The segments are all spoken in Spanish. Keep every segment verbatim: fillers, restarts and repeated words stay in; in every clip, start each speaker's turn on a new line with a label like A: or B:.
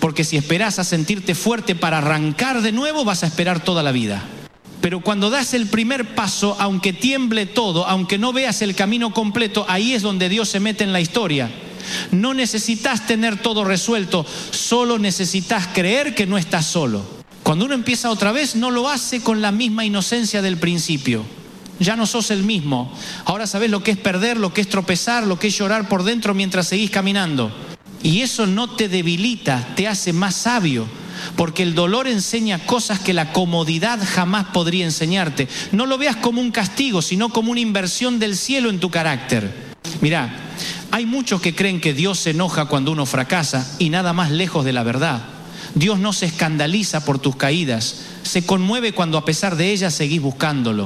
A: Porque si esperás a sentirte fuerte para arrancar de nuevo, vas a esperar toda la vida. Pero cuando das el primer paso, aunque tiemble todo, aunque no veas el camino completo, ahí es donde Dios se mete en la historia. No necesitas tener todo resuelto, solo necesitas creer que no estás solo. Cuando uno empieza otra vez, no lo hace con la misma inocencia del principio. Ya no sos el mismo. Ahora sabés lo que es perder, lo que es tropezar, lo que es llorar por dentro mientras seguís caminando. Y eso no te debilita, te hace más sabio. Porque el dolor enseña cosas que la comodidad jamás podría enseñarte. No lo veas como un castigo, sino como una inversión del cielo en tu carácter. Mirá, hay muchos que creen que Dios se enoja cuando uno fracasa y nada más lejos de la verdad. Dios no se escandaliza por tus caídas, se conmueve cuando a pesar de ellas seguís buscándolo.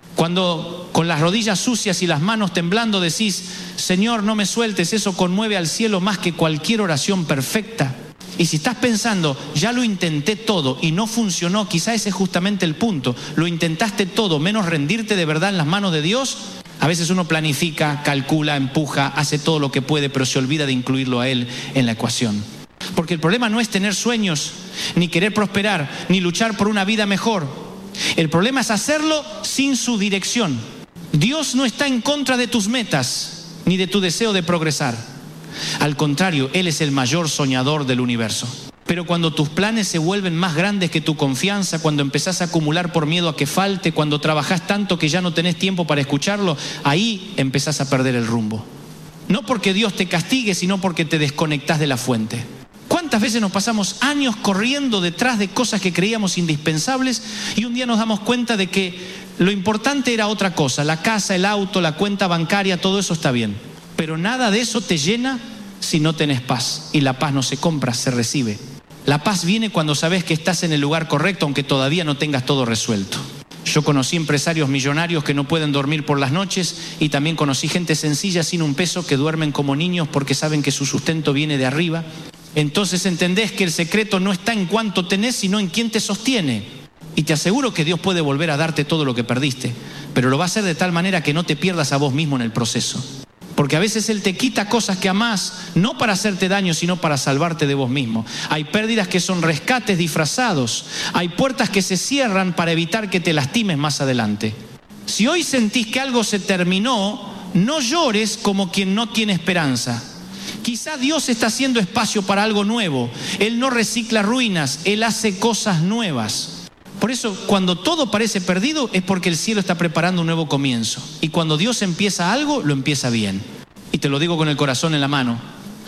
A: Cuando con las rodillas sucias y las manos temblando decís, Señor, no me sueltes, eso conmueve al cielo más que cualquier oración perfecta. Y si estás pensando, ya lo intenté todo y no funcionó, quizá ese es justamente el punto. Lo intentaste todo, menos rendirte de verdad en las manos de Dios. A veces uno planifica, calcula, empuja, hace todo lo que puede, pero se olvida de incluirlo a Él en la ecuación. Porque el problema no es tener sueños, ni querer prosperar, ni luchar por una vida mejor. El problema es hacerlo sin su dirección. Dios no está en contra de tus metas, ni de tu deseo de progresar. Al contrario, Él es el mayor soñador del universo. Pero cuando tus planes se vuelven más grandes que tu confianza, cuando empezás a acumular por miedo a que falte, cuando trabajás tanto que ya no tenés tiempo para escucharlo, ahí empezás a perder el rumbo. No porque Dios te castigue, sino porque te desconectás de la fuente. ¿Cuántas veces nos pasamos años corriendo detrás de cosas que creíamos indispensables y un día nos damos cuenta de que lo importante era otra cosa? La casa, el auto, la cuenta bancaria, todo eso está bien. Pero nada de eso te llena si no tenés paz. Y la paz no se compra, se recibe. La paz viene cuando sabes que estás en el lugar correcto, aunque todavía no tengas todo resuelto. Yo conocí empresarios millonarios que no pueden dormir por las noches y también conocí gente sencilla sin un peso que duermen como niños porque saben que su sustento viene de arriba. Entonces entendés que el secreto no está en cuánto tenés, sino en quién te sostiene. Y te aseguro que Dios puede volver a darte todo lo que perdiste, pero lo va a hacer de tal manera que no te pierdas a vos mismo en el proceso. Porque a veces Él te quita cosas que amás, no para hacerte daño, sino para salvarte de vos mismo. Hay pérdidas que son rescates disfrazados. Hay puertas que se cierran para evitar que te lastimes más adelante. Si hoy sentís que algo se terminó, no llores como quien no tiene esperanza. Quizá Dios está haciendo espacio para algo nuevo. Él no recicla ruinas, Él hace cosas nuevas. Por eso, cuando todo parece perdido, es porque el cielo está preparando un nuevo comienzo. Y cuando Dios empieza algo, lo empieza bien. Y te lo digo con el corazón en la mano.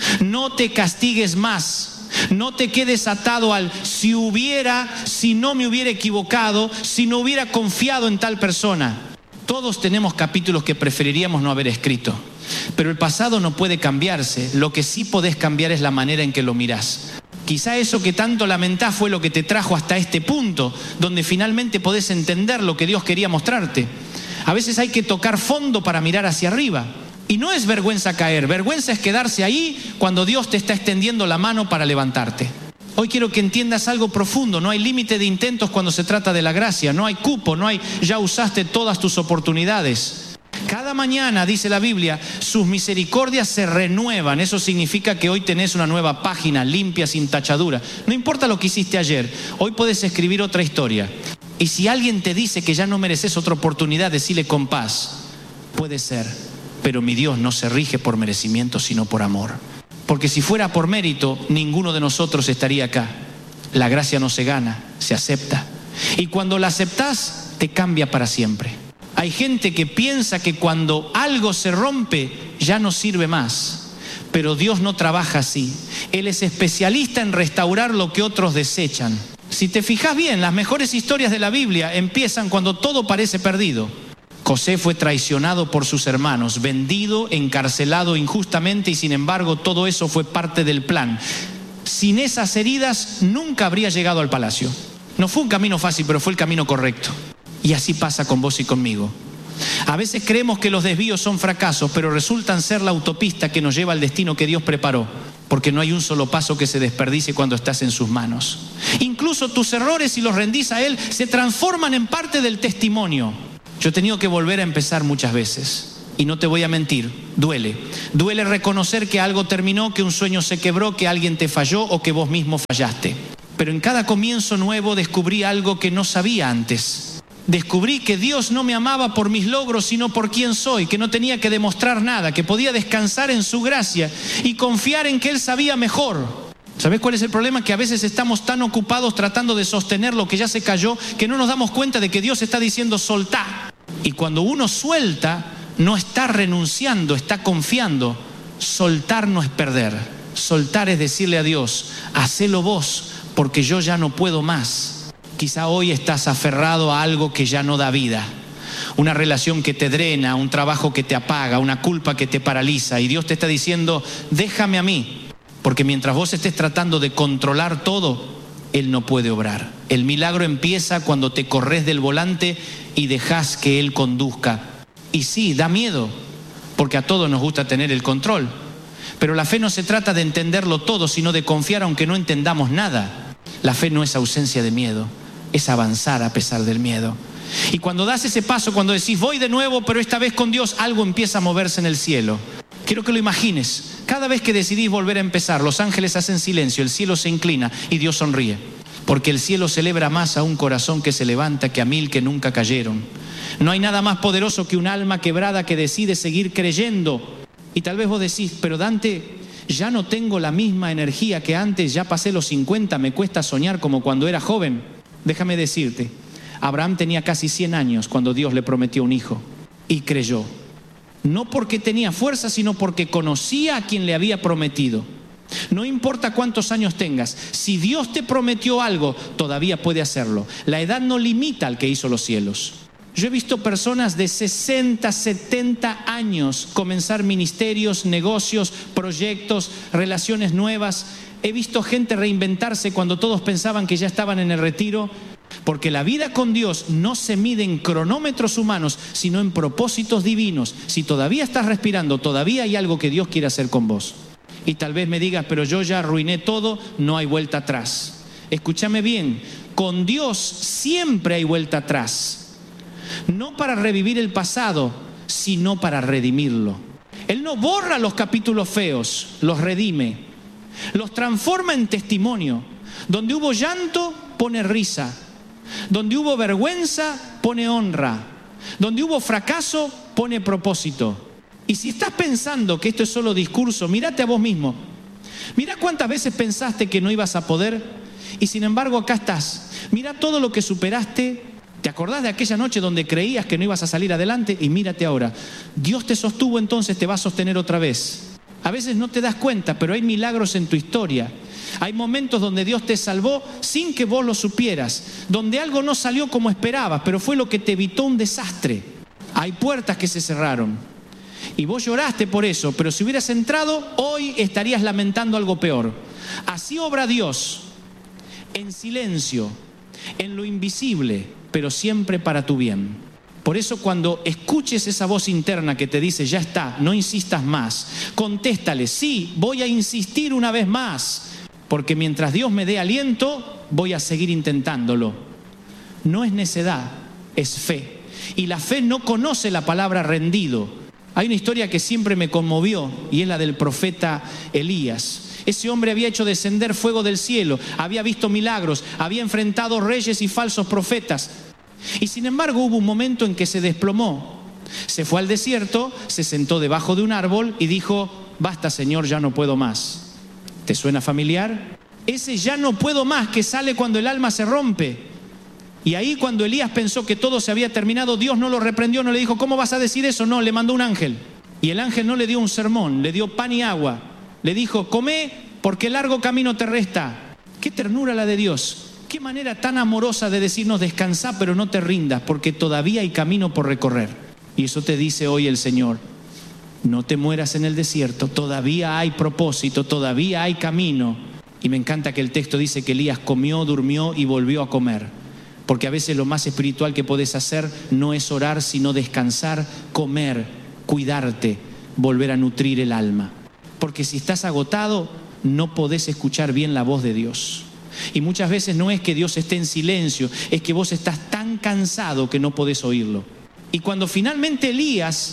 A: No te castigues más. No te quedes atado al si hubiera, si no me hubiera equivocado, si no hubiera confiado en tal persona. Todos tenemos capítulos que preferiríamos no haber escrito. Pero el pasado no puede cambiarse. Lo que sí podés cambiar es la manera en que lo mirás. Quizá eso que tanto lamentás fue lo que te trajo hasta este punto, donde finalmente podés entender lo que Dios quería mostrarte. A veces hay que tocar fondo para mirar hacia arriba. Y no es vergüenza caer, vergüenza es quedarse ahí cuando Dios te está extendiendo la mano para levantarte. Hoy quiero que entiendas algo profundo. No hay límite de intentos cuando se trata de la gracia. No hay cupo, no hay ya usaste todas tus oportunidades. Cada mañana, dice la Biblia, sus misericordias se renuevan. Eso significa que hoy tenés una nueva página, limpia, sin tachadura. No importa lo que hiciste ayer, hoy puedes escribir otra historia. Y si alguien te dice que ya no mereces otra oportunidad, decile con paz, puede ser, pero mi Dios no se rige por merecimiento, sino por amor. Porque si fuera por mérito, ninguno de nosotros estaría acá. La gracia no se gana, se acepta. Y cuando la aceptás, te cambia para siempre. Hay gente que piensa que cuando algo se rompe, ya no sirve más. Pero Dios no trabaja así. Él es especialista en restaurar lo que otros desechan. Si te fijas bien, las mejores historias de la Biblia empiezan cuando todo parece perdido. José fue traicionado por sus hermanos, vendido, encarcelado injustamente y sin embargo todo eso fue parte del plan. Sin esas heridas nunca habría llegado al palacio. No fue un camino fácil, pero fue el camino correcto. Y así pasa con vos y conmigo. A veces creemos que los desvíos son fracasos, pero resultan ser la autopista que nos lleva al destino que Dios preparó, porque no hay un solo paso que se desperdicie cuando estás en sus manos. Incluso tus errores, si los rendís a Él, se transforman en parte del testimonio. Yo he tenido que volver a empezar muchas veces. Y no te voy a mentir, duele. Duele reconocer que algo terminó, que un sueño se quebró, que alguien te falló o que vos mismo fallaste. Pero en cada comienzo nuevo descubrí algo que no sabía antes. Descubrí que Dios no me amaba por mis logros, sino por quién soy, que no tenía que demostrar nada, que podía descansar en su gracia y confiar en que Él sabía mejor. ¿Sabés cuál es el problema? Que a veces estamos tan ocupados tratando de sostener lo que ya se cayó, que no nos damos cuenta de que Dios está diciendo soltá. Y cuando uno suelta, no está renunciando, está confiando. Soltar no es perder. Soltar es decirle a Dios, hacelo vos, porque yo ya no puedo más. Quizá hoy estás aferrado a algo que ya no da vida. Una relación que te drena, un trabajo que te apaga, una culpa que te paraliza. Y Dios te está diciendo, déjame a mí. Porque mientras vos estés tratando de controlar todo, Él no puede obrar. El milagro empieza cuando te corres del volante y dejás que Él conduzca. Y sí, da miedo, porque a todos nos gusta tener el control. Pero la fe no se trata de entenderlo todo, sino de confiar aunque no entendamos nada. La fe no es ausencia de miedo, es avanzar a pesar del miedo. Y cuando das ese paso, cuando decís voy de nuevo, pero esta vez con Dios, algo empieza a moverse en el cielo. Quiero que lo imagines. Cada vez que decidís volver a empezar, los ángeles hacen silencio, el cielo se inclina y Dios sonríe. Porque el cielo celebra más a un corazón que se levanta que a mil que nunca cayeron. No hay nada más poderoso que un alma quebrada que decide seguir creyendo. Y tal vez vos decís, pero Dante, ya no tengo la misma energía que antes, ya pasé los cincuenta, me cuesta soñar como cuando era joven. Déjame decirte, Abraham tenía casi cien años cuando Dios le prometió un hijo y creyó. No porque tenía fuerza, sino porque conocía a quien le había prometido. No importa cuántos años tengas, si Dios te prometió algo, todavía puede hacerlo. La edad no limita al que hizo los cielos. Yo he visto personas de sesenta, setenta años comenzar ministerios, negocios, proyectos, relaciones nuevas. He visto gente reinventarse cuando todos pensaban que ya estaban en el retiro. Porque la vida con Dios no se mide en cronómetros humanos, sino en propósitos divinos. Si todavía estás respirando, todavía hay algo que Dios quiere hacer con vos. Y tal vez me digas, pero yo ya arruiné todo, no hay vuelta atrás. Escúchame bien, con Dios siempre hay vuelta atrás. No para revivir el pasado, sino para redimirlo. Él no borra los capítulos feos, los redime. Los transforma en testimonio. Donde hubo llanto, pone risa. Donde hubo vergüenza, pone honra. Donde hubo fracaso, pone propósito. Y si estás pensando que esto es solo discurso, mírate a vos mismo. Mira cuántas veces pensaste que no ibas a poder y sin embargo acá estás. Mira todo lo que superaste. ¿Te acordás de aquella noche donde creías que no ibas a salir adelante? Y mírate ahora. Dios te sostuvo, entonces te va a sostener otra vez. A veces no te das cuenta, pero hay milagros en tu historia. Hay momentos donde Dios te salvó sin que vos lo supieras, donde algo no salió como esperabas, pero fue lo que te evitó un desastre. Hay puertas que se cerraron y vos lloraste por eso, pero si hubieras entrado, hoy estarías lamentando algo peor. Así obra Dios, en silencio, en lo invisible, pero siempre para tu bien. Por eso cuando escuches esa voz interna que te dice, ya está, no insistas más, contéstale, sí, voy a insistir una vez más, porque mientras Dios me dé aliento, voy a seguir intentándolo. No es necedad, es fe. Y la fe no conoce la palabra rendido. Hay una historia que siempre me conmovió y es la del profeta Elías. Ese hombre había hecho descender fuego del cielo, había visto milagros, había enfrentado reyes y falsos profetas. Y sin embargo hubo un momento en que se desplomó. Se fue al desierto, se sentó debajo de un árbol y dijo, basta Señor, ya no puedo más. ¿Te suena familiar? Ese ya no puedo más que sale cuando el alma se rompe. Y ahí cuando Elías pensó que todo se había terminado, Dios no lo reprendió, no le dijo, ¿cómo vas a decir eso? No, le mandó un ángel. Y el ángel no le dio un sermón, le dio pan y agua. Le dijo, come porque largo camino te resta. Qué ternura la de Dios. Qué manera tan amorosa de decirnos descansá, pero no te rindas, porque todavía hay camino por recorrer. Y eso te dice hoy el Señor. No te mueras en el desierto, todavía hay propósito, todavía hay camino. Y me encanta que el texto dice que Elías comió, durmió y volvió a comer. Porque a veces lo más espiritual que podés hacer no es orar, sino descansar, comer, cuidarte, volver a nutrir el alma. Porque si estás agotado, no podés escuchar bien la voz de Dios. Y muchas veces no es que Dios esté en silencio, es que vos estás tan cansado que no podés oírlo. Y cuando finalmente Elías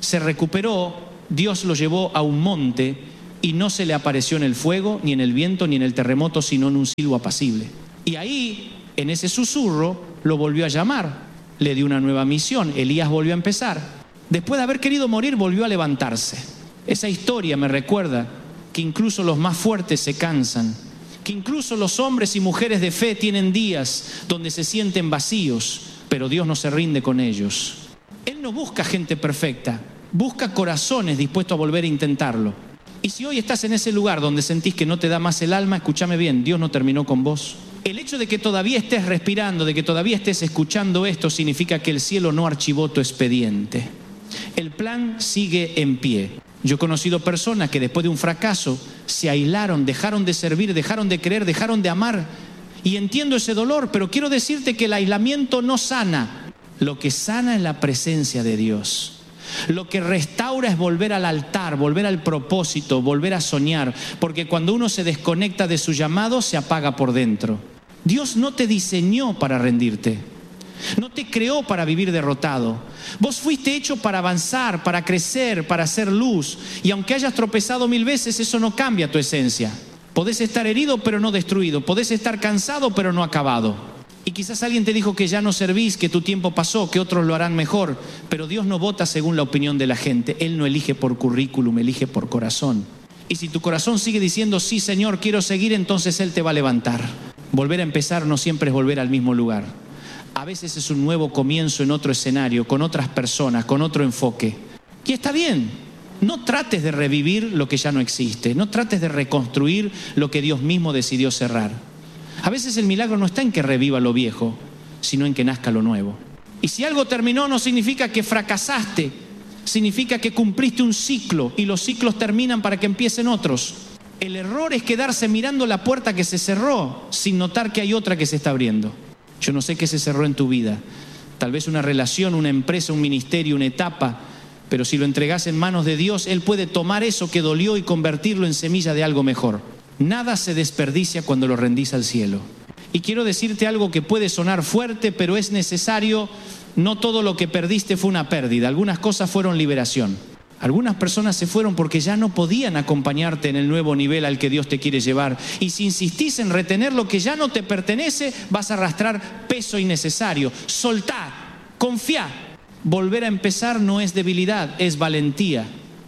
A: se recuperó, Dios lo llevó a un monte y no se le apareció en el fuego, ni en el viento, ni en el terremoto, sino en un silbo apacible. Y ahí, en ese susurro, lo volvió a llamar, le dio una nueva misión. Elías volvió a empezar. Después de haber querido morir, volvió a levantarse. Esa historia me recuerda que incluso los más fuertes se cansan, que incluso los hombres y mujeres de fe tienen días donde se sienten vacíos, pero Dios no se rinde con ellos. Él no busca gente perfecta, busca corazones dispuestos a volver a intentarlo. Y si hoy estás en ese lugar donde sentís que no te da más el alma, escúchame bien, Dios no terminó con vos. El hecho de que todavía estés respirando, de que todavía estés escuchando esto, significa que el cielo no archivó tu expediente. El plan sigue en pie. Yo he conocido personas que después de un fracaso se aislaron, dejaron de servir, dejaron de creer, dejaron de amar. Y entiendo ese dolor, pero quiero decirte que el aislamiento no sana. Lo que sana es la presencia de Dios. Lo que restaura es volver al altar, volver al propósito, volver a soñar. Porque cuando uno se desconecta de su llamado, se apaga por dentro. Dios no te diseñó para rendirte. No te creó para vivir derrotado. Vos fuiste hecho para avanzar, para crecer, para hacer luz. Y aunque hayas tropezado mil veces, eso no cambia tu esencia. Podés estar herido pero no destruido. Podés estar cansado pero no acabado. Y quizás alguien te dijo que ya no servís, que tu tiempo pasó, que otros lo harán mejor. Pero Dios no vota según la opinión de la gente. Él no elige por currículum, elige por corazón. Y si tu corazón sigue diciendo, sí Señor, quiero seguir, entonces Él te va a levantar. Volver a empezar no siempre es volver al mismo lugar. A veces es un nuevo comienzo en otro escenario, con otras personas, con otro enfoque. Y está bien. No trates de revivir lo que ya no existe. No trates de reconstruir lo que Dios mismo decidió cerrar. A veces el milagro no está en que reviva lo viejo, sino en que nazca lo nuevo. Y si algo terminó, no significa que fracasaste. Significa que cumpliste un ciclo y los ciclos terminan para que empiecen otros. El error es quedarse mirando la puerta que se cerró sin notar que hay otra que se está abriendo. Yo no sé qué se cerró en tu vida. Tal vez una relación, una empresa, un ministerio, una etapa. Pero si lo entregás en manos de Dios, Él puede tomar eso que dolió y convertirlo en semilla de algo mejor. Nada se desperdicia cuando lo rendís al cielo. Y quiero decirte algo que puede sonar fuerte, pero es necesario. No todo lo que perdiste fue una pérdida. Algunas cosas fueron liberación. Algunas personas se fueron porque ya no podían acompañarte en el nuevo nivel al que Dios te quiere llevar. Y si insistís en retener lo que ya no te pertenece, vas a arrastrar peso innecesario. Soltá, confiá. Volver a empezar no es debilidad, es valentía.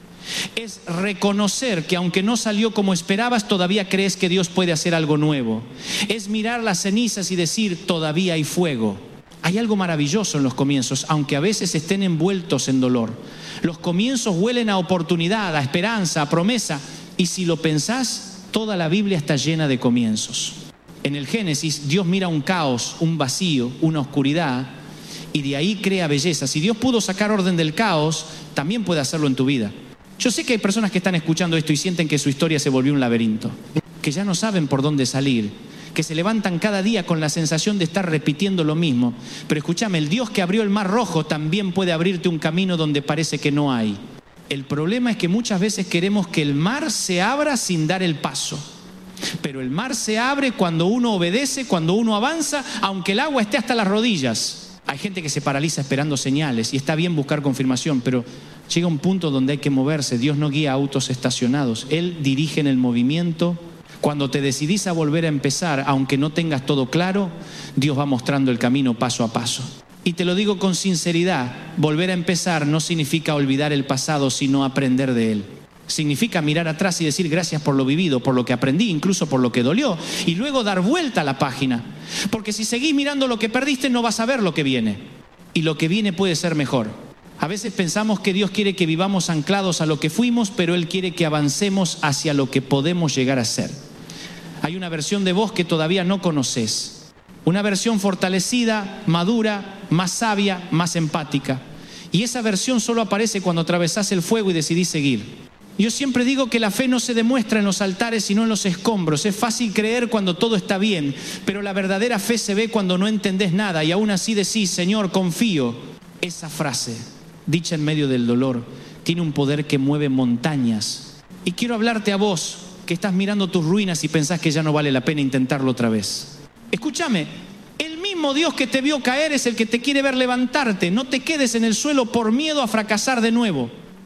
A: Es reconocer que aunque no salió como esperabas, todavía crees que Dios puede hacer algo nuevo. Es mirar las cenizas y decir, todavía hay fuego. Hay algo maravilloso en los comienzos, aunque a veces estén envueltos en dolor. Los comienzos huelen a oportunidad, a esperanza, a promesa. Y si lo pensás, toda la Biblia está llena de comienzos. En el Génesis, Dios mira un caos, un vacío, una oscuridad, y de ahí crea belleza. Si Dios pudo sacar orden del caos, también puede hacerlo en tu vida. Yo sé que hay personas que están escuchando esto y sienten que su historia se volvió un laberinto, que ya no saben por dónde salir, que se levantan cada día con la sensación de estar repitiendo lo mismo. Pero escúchame, el Dios que abrió el mar rojo también puede abrirte un camino donde parece que no hay. El problema es que muchas veces queremos que el mar se abra sin dar el paso. Pero el mar se abre cuando uno obedece, cuando uno avanza, aunque el agua esté hasta las rodillas. Hay gente que se paraliza esperando señales y está bien buscar confirmación, pero llega un punto donde hay que moverse. Dios no guía autos estacionados, Él dirige en el movimiento. Cuando te decidís a volver a empezar, aunque no tengas todo claro, Dios va mostrando el camino paso a paso. Y te lo digo con sinceridad, volver a empezar no significa olvidar el pasado, sino aprender de él. Significa mirar atrás y decir gracias por lo vivido, por lo que aprendí, incluso por lo que dolió, y luego dar vuelta a la página. Porque si seguís mirando lo que perdiste, no vas a ver lo que viene. Y lo que viene puede ser mejor. A veces pensamos que Dios quiere que vivamos anclados a lo que fuimos, pero Él quiere que avancemos hacia lo que podemos llegar a ser. Hay una versión de vos que todavía no conoces. Una versión fortalecida, madura, más sabia, más empática. Y esa versión solo aparece cuando atravesás el fuego y decidís seguir. Yo siempre digo que la fe no se demuestra en los altares, sino en los escombros. Es fácil creer cuando todo está bien, pero la verdadera fe se ve cuando no entendés nada y aún así decís, Señor, confío. Esa frase, dicha en medio del dolor, tiene un poder que mueve montañas. Y quiero hablarte a vos, que estás mirando tus ruinas y pensás que ya no vale la pena intentarlo otra vez. Escúchame, el mismo Dios que te vio caer es el que te quiere ver levantarte. No te quedes en el suelo por miedo a fracasar de nuevo.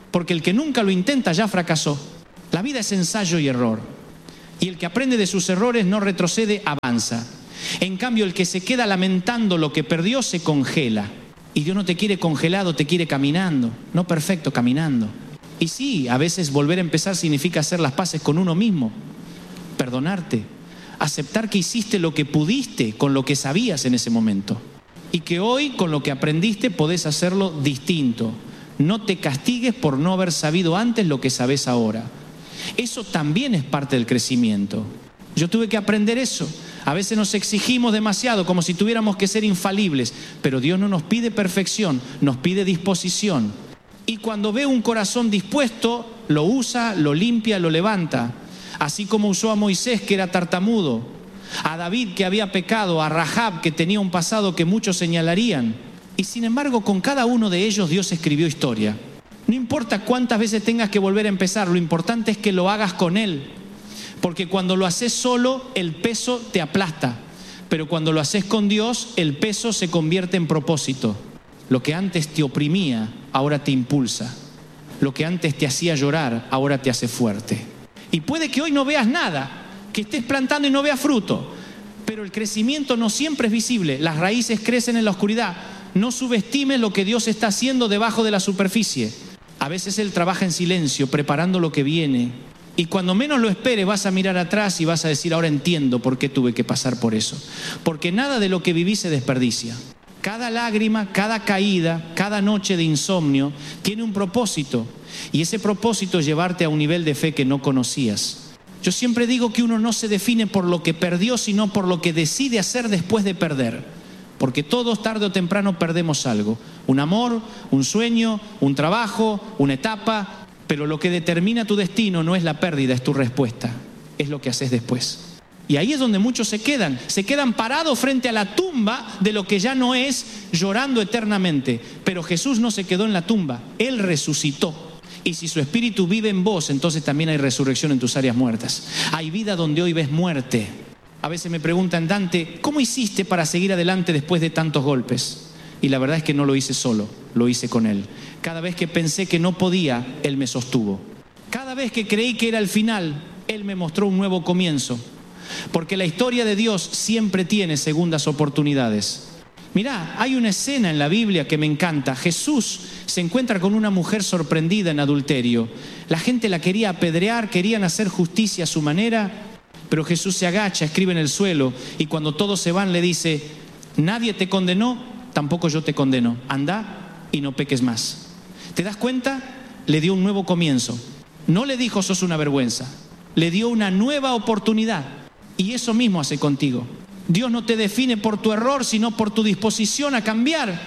A: porque el que nunca lo intenta ya fracasó. La vida es ensayo y error. Y el que aprende de sus errores no retrocede, avanza. En cambio, el que se queda lamentando lo que perdió se congela. Y Dios no te quiere congelado, te quiere caminando. No perfecto, caminando. Y sí, a veces volver a empezar significa hacer las paces con uno mismo. Perdonarte. Aceptar que hiciste lo que pudiste con lo que sabías en ese momento. Y que hoy, con lo que aprendiste, podés hacerlo distinto. No te castigues por no haber sabido antes lo que sabés ahora. Eso también es parte del crecimiento. Yo tuve que aprender eso. A veces nos exigimos demasiado, como si tuviéramos que ser infalibles. Pero Dios no nos pide perfección, nos pide disposición. Y cuando ve un corazón dispuesto, lo usa, lo limpia, lo levanta. Así como usó a Moisés, que era tartamudo, a David, que había pecado, a Rahab, que tenía un pasado que muchos señalarían. Y sin embargo, con cada uno de ellos Dios escribió historia. No importa cuántas veces tengas que volver a empezar, lo importante es que lo hagas con Él. Porque cuando lo haces solo, el peso te aplasta. Pero cuando lo haces con Dios, el peso se convierte en propósito. Lo que antes te oprimía, ahora te impulsa. Lo que antes te hacía llorar, ahora te hace fuerte. Y puede que hoy no veas nada, que estés plantando y no veas fruto. Pero el crecimiento no siempre es visible. Las raíces crecen en la oscuridad. No subestimes lo que Dios está haciendo debajo de la superficie. A veces Él trabaja en silencio, preparando lo que viene. Y cuando menos lo esperes vas a mirar atrás y vas a decir, ahora entiendo por qué tuve que pasar por eso. Porque nada de lo que viví se desperdicia. Cada lágrima, cada caída, cada noche de insomnio tiene un propósito. Y ese propósito es llevarte a un nivel de fe que no conocías. Yo siempre digo que uno no se define por lo que perdió, sino por lo que decide hacer después de perder. Porque todos tarde o temprano perdemos algo. Un amor, un sueño, un trabajo, una etapa. Pero lo que determina tu destino no es la pérdida, es tu respuesta. Es lo que haces después. Y ahí es donde muchos se quedan. Se quedan parados frente a la tumba de lo que ya no es, llorando eternamente. Pero Jesús no se quedó en la tumba. Él resucitó. Y si su espíritu vive en vos, entonces también hay resurrección en tus áreas muertas. Hay vida donde hoy ves muerte. A veces me preguntan, Dante, ¿cómo hiciste para seguir adelante después de tantos golpes? Y la verdad es que no lo hice solo, lo hice con Él. Cada vez que pensé que no podía, Él me sostuvo. Cada vez que creí que era el final, Él me mostró un nuevo comienzo. Porque la historia de Dios siempre tiene segundas oportunidades. Mirá, hay una escena en la Biblia que me encanta. Jesús se encuentra con una mujer sorprendida en adulterio. La gente la quería apedrear, querían hacer justicia a su manera. Pero Jesús se agacha, escribe en el suelo y cuando todos se van le dice, nadie te condenó, tampoco yo te condeno. Anda y no peques más. ¿Te das cuenta? Le dio un nuevo comienzo. No le dijo sos una vergüenza. Le dio una nueva oportunidad. Y eso mismo hace contigo. Dios no te define por tu error, sino por tu disposición a cambiar.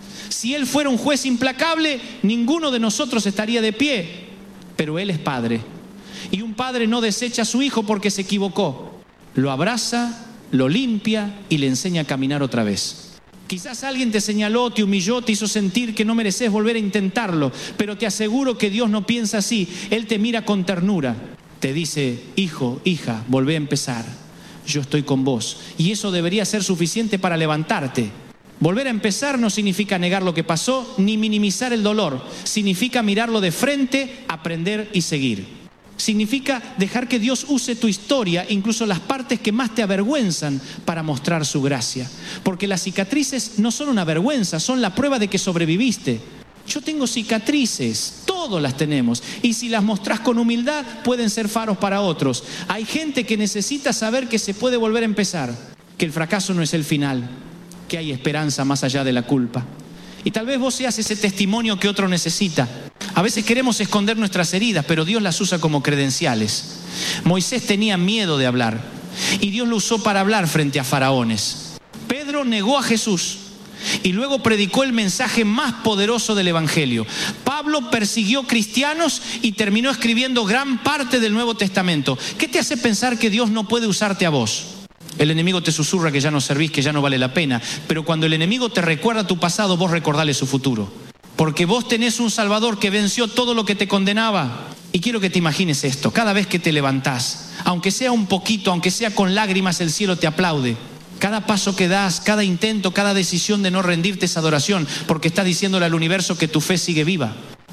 A: Si Él fuera un juez implacable, ninguno de nosotros estaría de pie. Pero Él es Padre. Y un padre no desecha a su hijo porque se equivocó. Lo abraza, lo limpia y le enseña a caminar otra vez. Quizás alguien te señaló, te humilló, te hizo sentir que no mereces volver a intentarlo. Pero te aseguro que Dios no piensa así. Él te mira con ternura. Te dice, hijo, hija, volvé a empezar. Yo estoy con vos. Y eso debería ser suficiente para levantarte. Volver a empezar no significa negar lo que pasó, ni minimizar el dolor. Significa mirarlo de frente, aprender y seguir. Significa dejar que Dios use tu historia, incluso las partes que más te avergüenzan, para mostrar su gracia. Porque las cicatrices no son una vergüenza, son la prueba de que sobreviviste. Yo tengo cicatrices, todos las tenemos. Y si las mostrás con humildad, pueden ser faros para otros. Hay gente que necesita saber que se puede volver a empezar, que el fracaso no es el final, que hay esperanza más allá de la culpa. Y tal vez vos seas ese testimonio que otro necesita. A veces queremos esconder nuestras heridas, pero Dios las usa como credenciales. Moisés tenía miedo de hablar y Dios lo usó para hablar frente a faraones. Pedro negó a Jesús y luego predicó el mensaje más poderoso del Evangelio. Pablo persiguió cristianos y terminó escribiendo gran parte del Nuevo Testamento. ¿Qué te hace pensar que Dios no puede usarte a vos? El enemigo te susurra que ya no servís, que ya no vale la pena. Pero cuando el enemigo te recuerda tu pasado, vos recordale su futuro. Porque vos tenés un Salvador que venció todo lo que te condenaba. Y quiero que te imagines esto. Cada vez que te levantás, aunque sea un poquito, aunque sea con lágrimas, el cielo te aplaude. Cada paso que das, cada intento, cada decisión de no rendirte es adoración. Porque estás diciéndole al universo que tu fe sigue viva.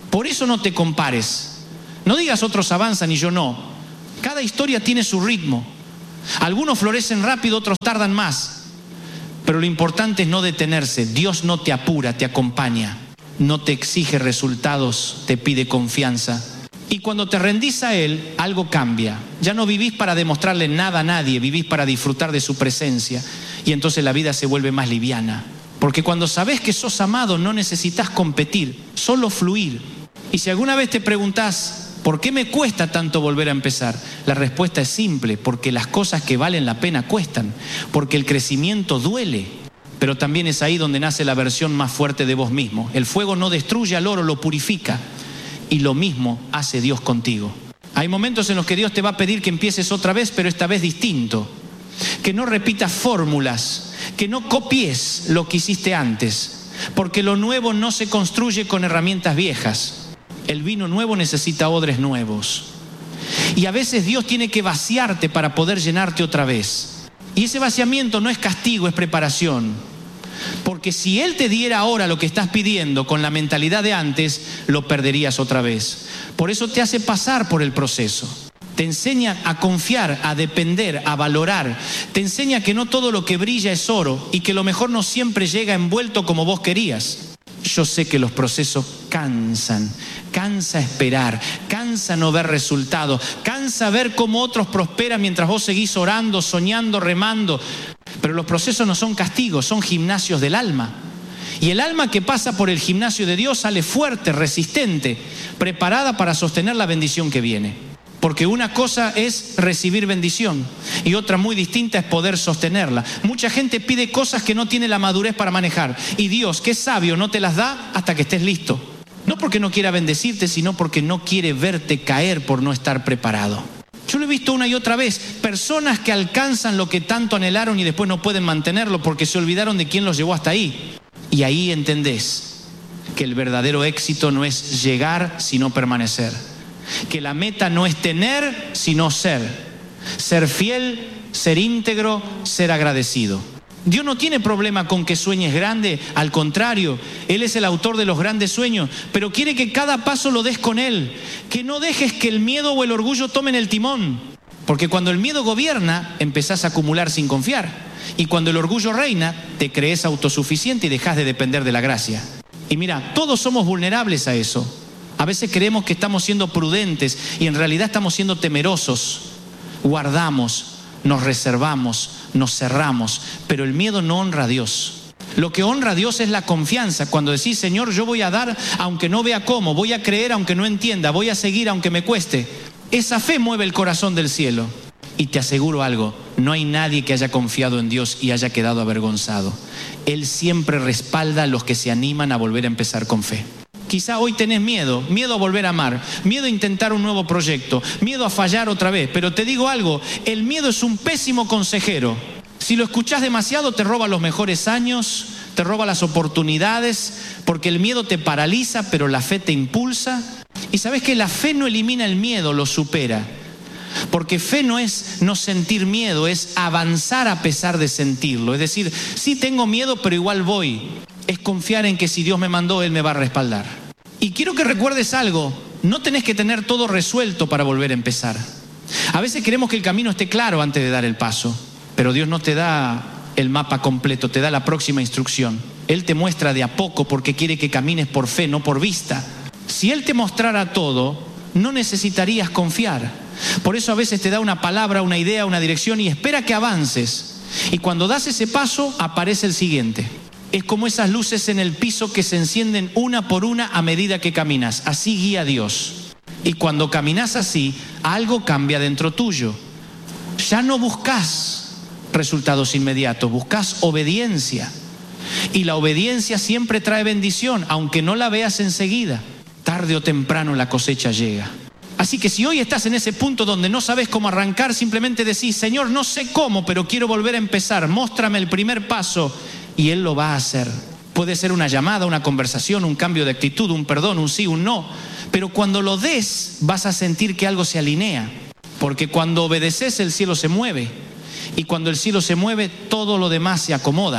A: Por eso no te compares. No digas otros avanzan y yo no. Cada historia tiene su ritmo. Algunos florecen rápido, otros tardan más. Pero lo importante es no detenerse. Dios no te apura, te acompaña. No te exige resultados, te pide confianza. Y cuando te rendís a Él, algo cambia. Ya no vivís para demostrarle nada a nadie, vivís para disfrutar de su presencia. Y entonces la vida se vuelve más liviana. Porque cuando sabés que sos amado, no necesitas competir, solo fluir. Y si alguna vez te preguntás, ¿por qué me cuesta tanto volver a empezar? La respuesta es simple, porque las cosas que valen la pena cuestan, porque el crecimiento duele. Pero también es ahí donde nace la versión más fuerte de vos mismo. El fuego no destruye al oro, lo purifica. Y lo mismo hace Dios contigo. Hay momentos en los que Dios te va a pedir que empieces otra vez, pero esta vez distinto. Que no repitas fórmulas, que no copies lo que hiciste antes, porque lo nuevo no se construye con herramientas viejas. El vino nuevo necesita odres nuevos. Y a veces Dios tiene que vaciarte para poder llenarte otra vez. Y ese vaciamiento no es castigo, es preparación. Porque si Él te diera ahora lo que estás pidiendo con la mentalidad de antes, lo perderías otra vez. Por eso te hace pasar por el proceso. Te enseña a confiar, a depender, a valorar. Te enseña que no todo lo que brilla es oro y que lo mejor no siempre llega envuelto como vos querías. Yo sé que los procesos cansan, cansa esperar, cansa no ver resultados, cansa ver cómo otros prosperan mientras vos seguís orando, soñando, remando. Pero los procesos no son castigos, son gimnasios del alma. Y el alma que pasa por el gimnasio de Dios sale fuerte, resistente, preparada para sostener la bendición que viene. Porque una cosa es recibir bendición y otra muy distinta es poder sostenerla. Mucha gente pide cosas que no tiene la madurez para manejar. Y Dios, que es sabio, no te las da hasta que estés listo. No porque no quiera bendecirte, sino porque no quiere verte caer por no estar preparado. Yo lo he visto una y otra vez. Personas que alcanzan lo que tanto anhelaron y después no pueden mantenerlo porque se olvidaron de quién los llevó hasta ahí. Y ahí entendés que el verdadero éxito no es llegar, sino permanecer. Que la meta no es tener, sino ser. Ser fiel, ser íntegro, ser agradecido. Dios no tiene problema con que sueñes grande, al contrario, Él es el autor de los grandes sueños, pero quiere que cada paso lo des con Él, que no dejes que el miedo o el orgullo tomen el timón, porque cuando el miedo gobierna, empezás a acumular sin confiar, y cuando el orgullo reina, te crees autosuficiente y dejas de depender de la gracia. Y mira, todos somos vulnerables a eso. A veces creemos que estamos siendo prudentes y en realidad estamos siendo temerosos. Guardamos, nos reservamos, nos cerramos, pero el miedo no honra a Dios. Lo que honra a Dios es la confianza. Cuando decís, Señor, yo voy a dar aunque no vea cómo, voy a creer aunque no entienda, voy a seguir aunque me cueste. Esa fe mueve el corazón del cielo. Y te aseguro algo, no hay nadie que haya confiado en Dios y haya quedado avergonzado. Él siempre respalda a los que se animan a volver a empezar con fe. Quizá hoy tenés miedo, miedo a volver a amar, miedo a intentar un nuevo proyecto, miedo a fallar otra vez. Pero te digo algo, el miedo es un pésimo consejero. Si lo escuchás demasiado te roba los mejores años, te roba las oportunidades, porque el miedo te paraliza, pero la fe te impulsa. Y sabes que la fe no elimina el miedo, lo supera. Porque fe no es no sentir miedo, es avanzar a pesar de sentirlo. Es decir, sí tengo miedo, pero igual voy. Es confiar en que si Dios me mandó, Él me va a respaldar. Y quiero que recuerdes algo, no tenés que tener todo resuelto para volver a empezar. A veces queremos que el camino esté claro antes de dar el paso, pero Dios no te da el mapa completo, te da la próxima instrucción. Él te muestra de a poco porque quiere que camines por fe, no por vista. Si Él te mostrara todo, no necesitarías confiar. Por eso a veces te da una palabra, una idea, una dirección y espera que avances. Y cuando das ese paso, aparece el siguiente. Es como esas luces en el piso que se encienden una por una a medida que caminas. Así guía Dios. Y cuando caminas así, algo cambia dentro tuyo. Ya no buscas resultados inmediatos, buscas obediencia. Y la obediencia siempre trae bendición, aunque no la veas enseguida. Tarde o temprano la cosecha llega. Así que si hoy estás en ese punto donde no sabes cómo arrancar, simplemente decís, Señor, no sé cómo, pero quiero volver a empezar. Móstrame el primer paso. Y Él lo va a hacer. Puede ser una llamada, una conversación, un cambio de actitud, un perdón, un sí, un no. Pero cuando lo des, vas a sentir que algo se alinea. Porque cuando obedeces, el cielo se mueve. Y cuando el cielo se mueve, todo lo demás se acomoda.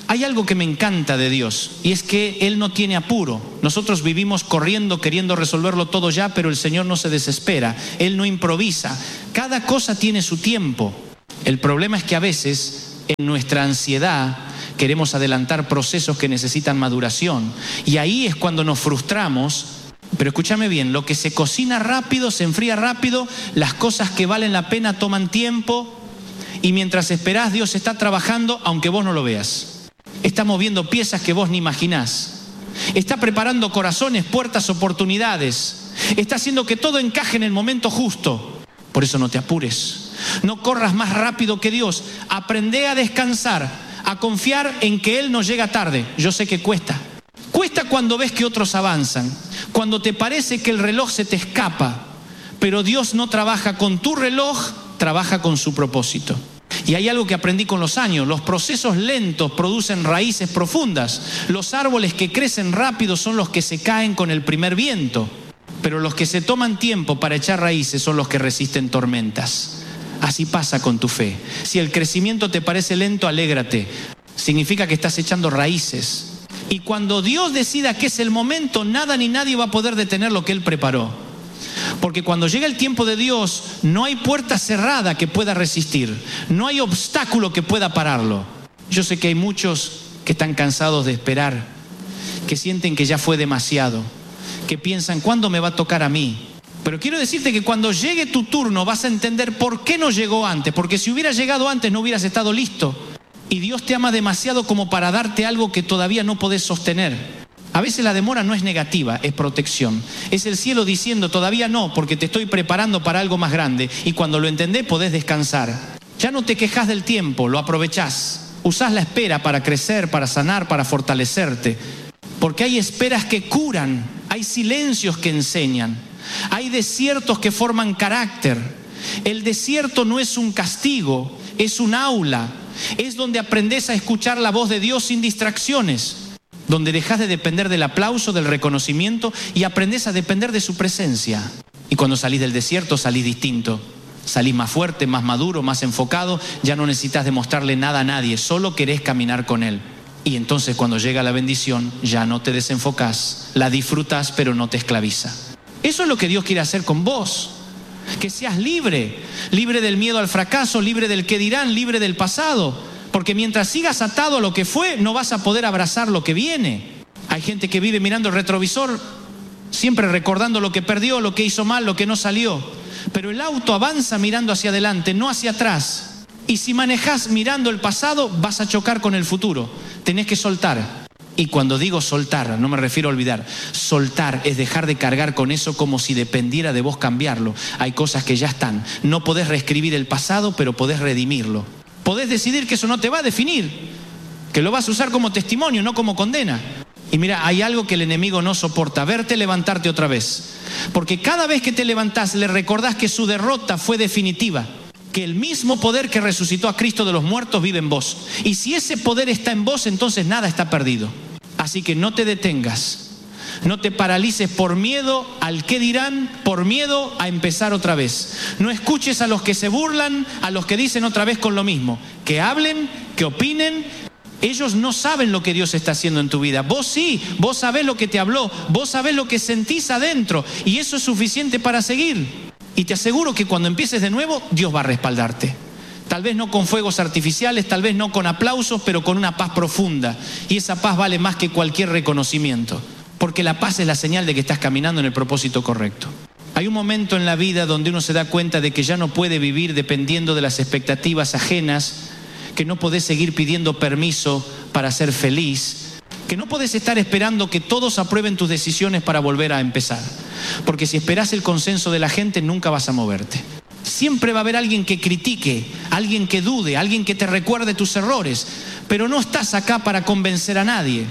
A: Hay algo que me encanta de Dios, y es que Él no tiene apuro. Nosotros vivimos corriendo, queriendo resolverlo todo ya, pero el Señor no se desespera. Él no improvisa. Cada cosa tiene su tiempo. El problema es que a veces, en nuestra ansiedad, queremos adelantar procesos que necesitan maduración. Y ahí es cuando nos frustramos. Pero escúchame bien, lo que se cocina rápido, se enfría rápido, las cosas que valen la pena toman tiempo, y mientras esperás, Dios está trabajando aunque vos no lo veas. Está moviendo piezas que vos ni imaginás. Está preparando corazones, puertas, oportunidades. Está haciendo que todo encaje en el momento justo. Por eso no te apures. No corras más rápido que Dios. Aprende a descansar, a confiar en que Él no llega tarde. Yo sé que cuesta. Cuesta cuando ves que otros avanzan, cuando te parece que el reloj se te escapa. Pero Dios no trabaja con tu reloj, trabaja con su propósito. Y hay algo que aprendí con los años: los procesos lentos producen raíces profundas. Los árboles que crecen rápido son los que se caen con el primer viento, pero los que se toman tiempo para echar raíces son los que resisten tormentas. Así pasa con tu fe. Si el crecimiento te parece lento, alégrate. Significa que estás echando raíces. Y cuando Dios decida que es el momento, nada ni nadie va a poder detener lo que Él preparó. Porque cuando llega el tiempo de Dios, no hay puerta cerrada que pueda resistir. No hay obstáculo que pueda pararlo. Yo sé que hay muchos que están cansados de esperar, que sienten que ya fue demasiado, que piensan, ¿cuándo me va a tocar a mí? Pero quiero decirte que cuando llegue tu turno vas a entender por qué no llegó antes. Porque si hubiera llegado antes no hubieras estado listo. Y Dios te ama demasiado como para darte algo que todavía no podés sostener. A veces la demora no es negativa, es protección. Es el cielo diciendo, todavía no, porque te estoy preparando para algo más grande. Y cuando lo entendés, podés descansar. Ya no te quejás del tiempo, lo aprovechás. Usás la espera para crecer, para sanar, para fortalecerte. Porque hay esperas que curan, hay silencios que enseñan, hay desiertos que forman carácter. El desierto no es un castigo, es un aula. Es donde aprendés a escuchar la voz de Dios sin distracciones. Donde dejás de depender del aplauso, del reconocimiento, y aprendés a depender de su presencia. Y cuando salís del desierto, salís distinto. Salís más fuerte, más maduro, más enfocado. Ya no necesitas demostrarle nada a nadie, solo querés caminar con Él. Y entonces cuando llega la bendición, ya no te desenfocás. La disfrutás, pero no te esclaviza. Eso es lo que Dios quiere hacer con vos. Que seas libre. Libre del miedo al fracaso, libre del qué dirán, libre del pasado. Porque mientras sigas atado a lo que fue, no vas a poder abrazar lo que viene. Hay gente que vive mirando el retrovisor, siempre recordando lo que perdió, lo que hizo mal, lo que no salió. Pero el auto avanza mirando hacia adelante, no hacia atrás. Y si manejás mirando el pasado, vas a chocar con el futuro. Tenés que soltar. Y cuando digo soltar, no me refiero a olvidar. Soltar es dejar de cargar con eso como si dependiera de vos cambiarlo. Hay cosas que ya están. No podés reescribir el pasado, pero podés redimirlo. Podés decidir que eso no te va a definir, que lo vas a usar como testimonio, no como condena. Y mira, hay algo que el enemigo no soporta: verte levantarte otra vez. Porque cada vez que te levantás le recordás que su derrota fue definitiva, que el mismo poder que resucitó a Cristo de los muertos vive en vos. Y si ese poder está en vos, entonces nada está perdido. Así que no te detengas. No te paralices por miedo al qué dirán, por miedo a empezar otra vez. No escuches a los que se burlan, a los que dicen otra vez con lo mismo. Que hablen, que opinen. Ellos no saben lo que Dios está haciendo en tu vida. Vos sí, vos sabés lo que te habló, vos sabés lo que sentís adentro. Y eso es suficiente para seguir. Y te aseguro que cuando empieces de nuevo, Dios va a respaldarte. Tal vez no con fuegos artificiales, tal vez no con aplausos, pero con una paz profunda. Y esa paz vale más que cualquier reconocimiento. Porque la paz es la señal de que estás caminando en el propósito correcto. Hay un momento en la vida donde uno se da cuenta de que ya no puede vivir dependiendo de las expectativas ajenas, que no podés seguir pidiendo permiso para ser feliz, que no podés estar esperando que todos aprueben tus decisiones para volver a empezar. Porque si esperás el consenso de la gente, nunca vas a moverte. Siempre va a haber alguien que critique, alguien que dude, alguien que te recuerde tus errores, pero no estás acá para convencer a nadie.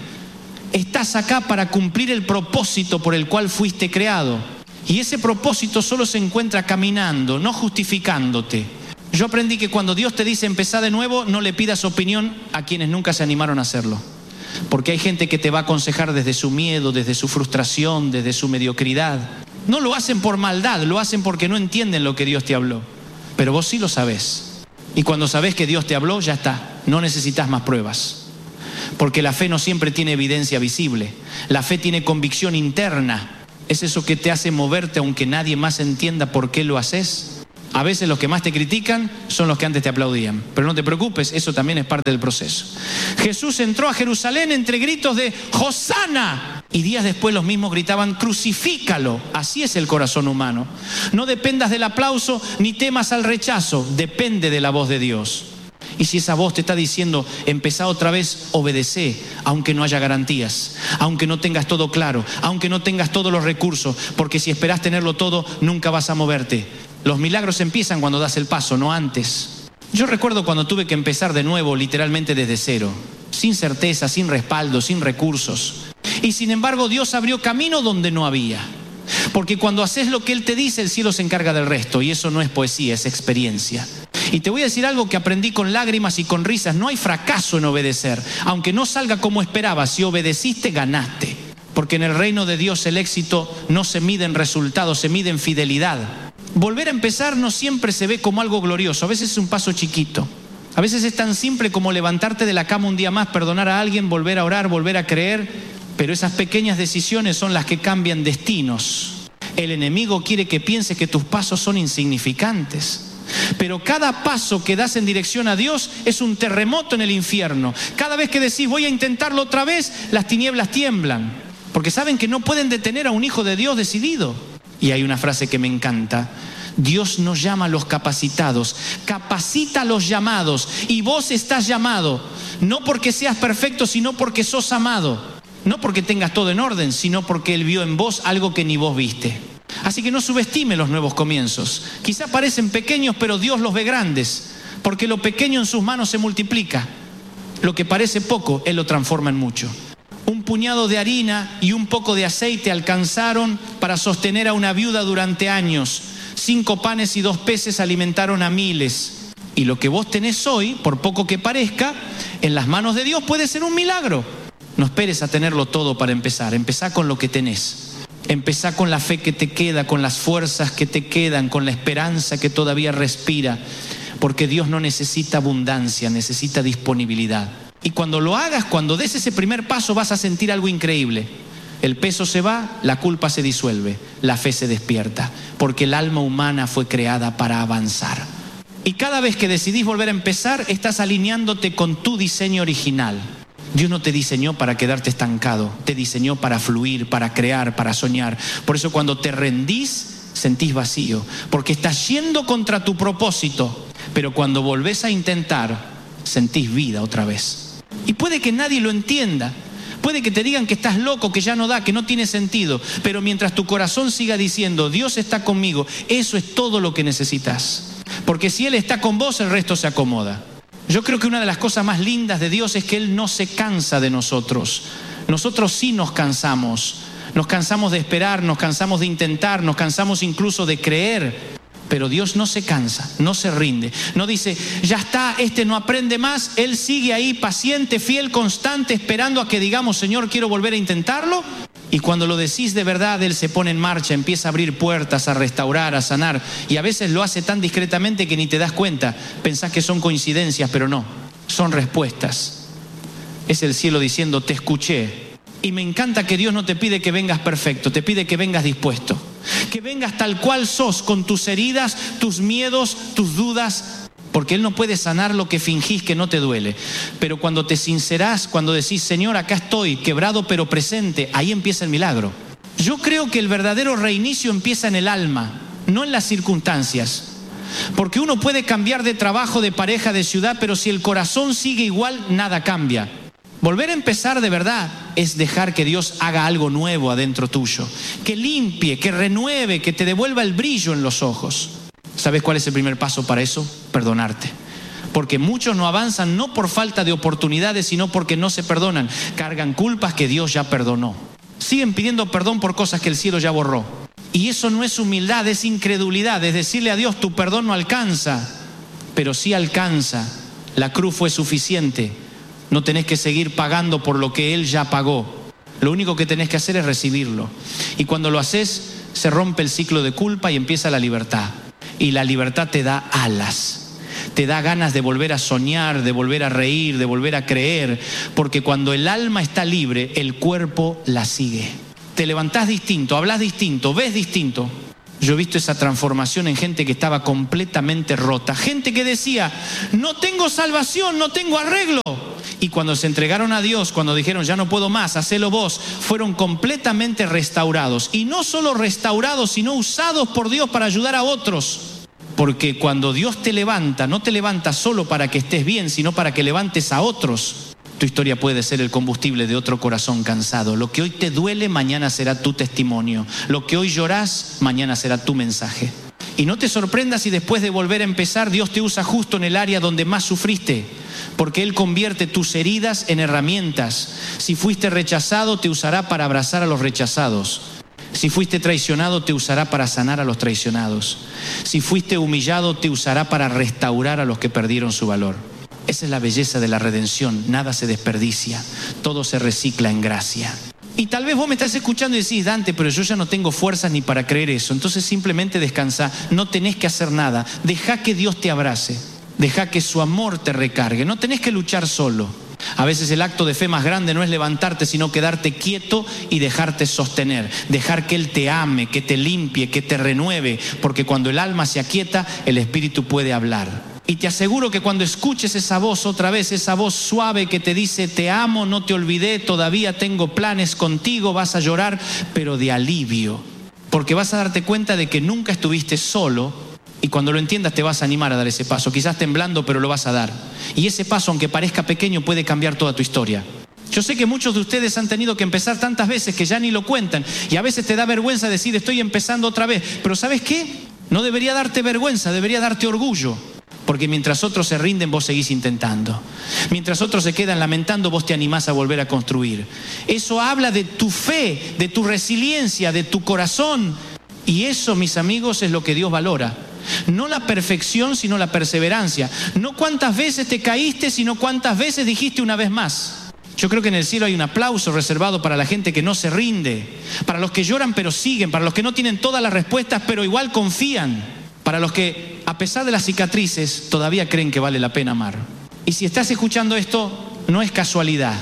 A: Estás acá para cumplir el propósito por el cual fuiste creado. Y ese propósito solo se encuentra caminando, no justificándote. Yo aprendí que cuando Dios te dice empezá de nuevo, no le pidas opinión a quienes nunca se animaron a hacerlo. Porque hay gente que te va a aconsejar desde su miedo, desde su frustración, desde su mediocridad. No lo hacen por maldad, lo hacen porque no entienden lo que Dios te habló. Pero vos sí lo sabés. Y cuando sabés que Dios te habló, ya está. No necesitas más pruebas. Porque la fe no siempre tiene evidencia visible. La fe tiene convicción interna. Es eso que te hace moverte aunque nadie más entienda por qué lo haces. A veces los que más te critican son los que antes te aplaudían. Pero no te preocupes, eso también es parte del proceso. Jesús entró a Jerusalén entre gritos de ¡Hosana! Y días después los mismos gritaban ¡Crucifícalo! Así es el corazón humano. No dependas del aplauso ni temas al rechazo. Depende de la voz de Dios. Y si esa voz te está diciendo, empezá otra vez, obedecé, aunque no haya garantías, aunque no tengas todo claro, aunque no tengas todos los recursos, porque si esperás tenerlo todo, nunca vas a moverte. Los milagros empiezan cuando das el paso, no antes. Yo recuerdo cuando tuve que empezar de nuevo, literalmente desde cero, sin certeza, sin respaldo, sin recursos. Y sin embargo, Dios abrió camino donde no había. Porque cuando haces lo que Él te dice, el cielo se encarga del resto. Y eso no es poesía, es experiencia. Y te voy a decir algo que aprendí con lágrimas y con risas. No hay fracaso en obedecer. Aunque no salga como esperabas, si obedeciste, ganaste. Porque en el reino de Dios el éxito no se mide en resultados, se mide en fidelidad. Volver a empezar no siempre se ve como algo glorioso. A veces es un paso chiquito. A veces es tan simple como levantarte de la cama un día más, perdonar a alguien, volver a orar, volver a creer. Pero esas pequeñas decisiones son las que cambian destinos. El enemigo quiere que pienses que tus pasos son insignificantes. Pero cada paso que das en dirección a Dios es un terremoto en el infierno. Cada vez que decís voy a intentarlo otra vez, las tinieblas tiemblan. Porque saben que no pueden detener a un hijo de Dios decidido. Y hay una frase que me encanta. Dios no llama a los capacitados, capacita a los llamados. Y vos estás llamado, no porque seas perfecto, sino porque sos amado. No porque tengas todo en orden, sino porque Él vio en vos algo que ni vos viste. Así que no subestime los nuevos comienzos. Quizá parecen pequeños, pero Dios los ve grandes. Porque lo pequeño en sus manos se multiplica. Lo que parece poco, Él lo transforma en mucho. Un puñado de harina y un poco de aceite alcanzaron para sostener a una viuda durante años. Cinco panes y dos peces alimentaron a miles. Y lo que vos tenés hoy, por poco que parezca, en las manos de Dios puede ser un milagro. No esperes a tenerlo todo para empezar. Empezá con lo que tenés. Empezá con la fe que te queda, con las fuerzas que te quedan, con la esperanza que todavía respira. Porque Dios no necesita abundancia, necesita disponibilidad. Y cuando lo hagas, cuando des ese primer paso, vas a sentir algo increíble. El peso se va, la culpa se disuelve, la fe se despierta. Porque el alma humana fue creada para avanzar. Y cada vez que decidís volver a empezar, estás alineándote con tu diseño original. Dios no te diseñó para quedarte estancado, te diseñó para fluir, para crear, para soñar. Por eso cuando te rendís, sentís vacío, porque estás yendo contra tu propósito. Pero cuando volvés a intentar, sentís vida otra vez. Y puede que nadie lo entienda, puede que te digan que estás loco, que ya no da, que no tiene sentido. Pero mientras tu corazón siga diciendo, Dios está conmigo, eso es todo lo que necesitas. Porque si Él está con vos, el resto se acomoda. Yo creo que una de las cosas más lindas de Dios es que Él no se cansa de nosotros. Nosotros sí nos cansamos. Nos cansamos de esperar, nos cansamos de intentar, nos cansamos incluso de creer. Pero Dios no se cansa, no se rinde. No dice, ya está, este no aprende más. Él sigue ahí paciente, fiel, constante, esperando a que digamos, Señor, quiero volver a intentarlo. Y cuando lo decís de verdad, Él se pone en marcha, empieza a abrir puertas, a restaurar, a sanar. Y a veces lo hace tan discretamente que ni te das cuenta. Pensás que son coincidencias, pero no. Son respuestas. Es el cielo diciendo, te escuché. Y me encanta que Dios no te pide que vengas perfecto, te pide que vengas dispuesto. Que vengas tal cual sos, con tus heridas, tus miedos, tus dudas. Porque Él no puede sanar lo que fingís que no te duele. Pero cuando te sincerás, cuando decís, Señor, acá estoy, quebrado pero presente, ahí empieza el milagro. Yo creo que el verdadero reinicio empieza en el alma, no en las circunstancias. Porque uno puede cambiar de trabajo, de pareja, de ciudad, pero si el corazón sigue igual, nada cambia. Volver a empezar de verdad es dejar que Dios haga algo nuevo adentro tuyo. Que limpie, que renueve, que te devuelva el brillo en los ojos. ¿Sabes cuál es el primer paso para eso? Perdonarte. Porque muchos no avanzan no por falta de oportunidades, sino porque no se perdonan. Cargan culpas que Dios ya perdonó. Siguen pidiendo perdón por cosas que el cielo ya borró. Y eso no es humildad, es incredulidad. Es decirle a Dios, tu perdón no alcanza. Pero sí alcanza. La cruz fue suficiente. No tenés que seguir pagando por lo que Él ya pagó. Lo único que tenés que hacer es recibirlo. Y cuando lo haces, se rompe el ciclo de culpa y empieza la libertad. Y la libertad te da alas. te da ganas de volver a soñar, de volver a reír, de volver a creer, porque cuando el alma está libre, el cuerpo la sigue. Te levantás distinto, hablas distinto, ves distinto. Yo he visto esa transformación en gente que estaba completamente rota, gente que decía, no tengo salvación, no tengo arreglo. Y cuando se entregaron a Dios, cuando dijeron, ya no puedo más, hacelo vos, fueron completamente restaurados. Y no solo restaurados, sino usados por Dios para ayudar a otros. Porque cuando Dios te levanta, no te levanta solo para que estés bien, sino para que levantes a otros. Tu historia puede ser el combustible de otro corazón cansado. Lo que hoy te duele, mañana será tu testimonio. Lo que hoy llorás, mañana será tu mensaje. Y no te sorprendas si después de volver a empezar, Dios te usa justo en el área donde más sufriste. Porque Él convierte tus heridas en herramientas. Si fuiste rechazado, te usará para abrazar a los rechazados. Si fuiste traicionado, te usará para sanar a los traicionados. Si fuiste humillado, te usará para restaurar a los que perdieron su valor. Esa es la belleza de la redención. Nada se desperdicia, todo se recicla en gracia. Y tal vez vos me estás escuchando y decís, Dante, pero yo ya no tengo fuerzas ni para creer eso. Entonces simplemente descansa, no tenés que hacer nada. Deja que Dios te abrace, deja que su amor te recargue. No tenés que luchar solo. A veces el acto de fe más grande no es levantarte, sino quedarte quieto y dejarte sostener. Dejar que Él te ame, que te limpie, que te renueve. Porque cuando el alma se aquieta, el espíritu puede hablar. Y te aseguro que cuando escuches esa voz otra vez, esa voz suave que te dice, te amo, no te olvidé, todavía tengo planes contigo, vas a llorar, pero de alivio. Porque vas a darte cuenta de que nunca estuviste solo. Y cuando lo entiendas te vas a animar a dar ese paso, quizás temblando, pero lo vas a dar. Y ese paso, aunque parezca pequeño, puede cambiar toda tu historia. Yo sé que muchos de ustedes han tenido que empezar tantas veces que ya ni lo cuentan. Y a veces te da vergüenza decir, estoy empezando otra vez. Pero ¿sabes qué? No debería darte vergüenza, debería darte orgullo. Porque mientras otros se rinden, vos seguís intentando. Mientras otros se quedan lamentando, vos te animás a volver a construir. Eso habla de tu fe, de tu resiliencia, de tu corazón. Y eso, mis amigos, es lo que Dios valora. No la perfección, sino la perseverancia. No cuántas veces te caíste, sino cuántas veces dijiste una vez más. Yo creo que en el cielo hay un aplauso reservado para la gente que no se rinde, para los que lloran pero siguen, para los que no tienen todas las respuestas pero igual confían, para los que a pesar de las cicatrices todavía creen que vale la pena amar. Y si estás escuchando esto, no es casualidad.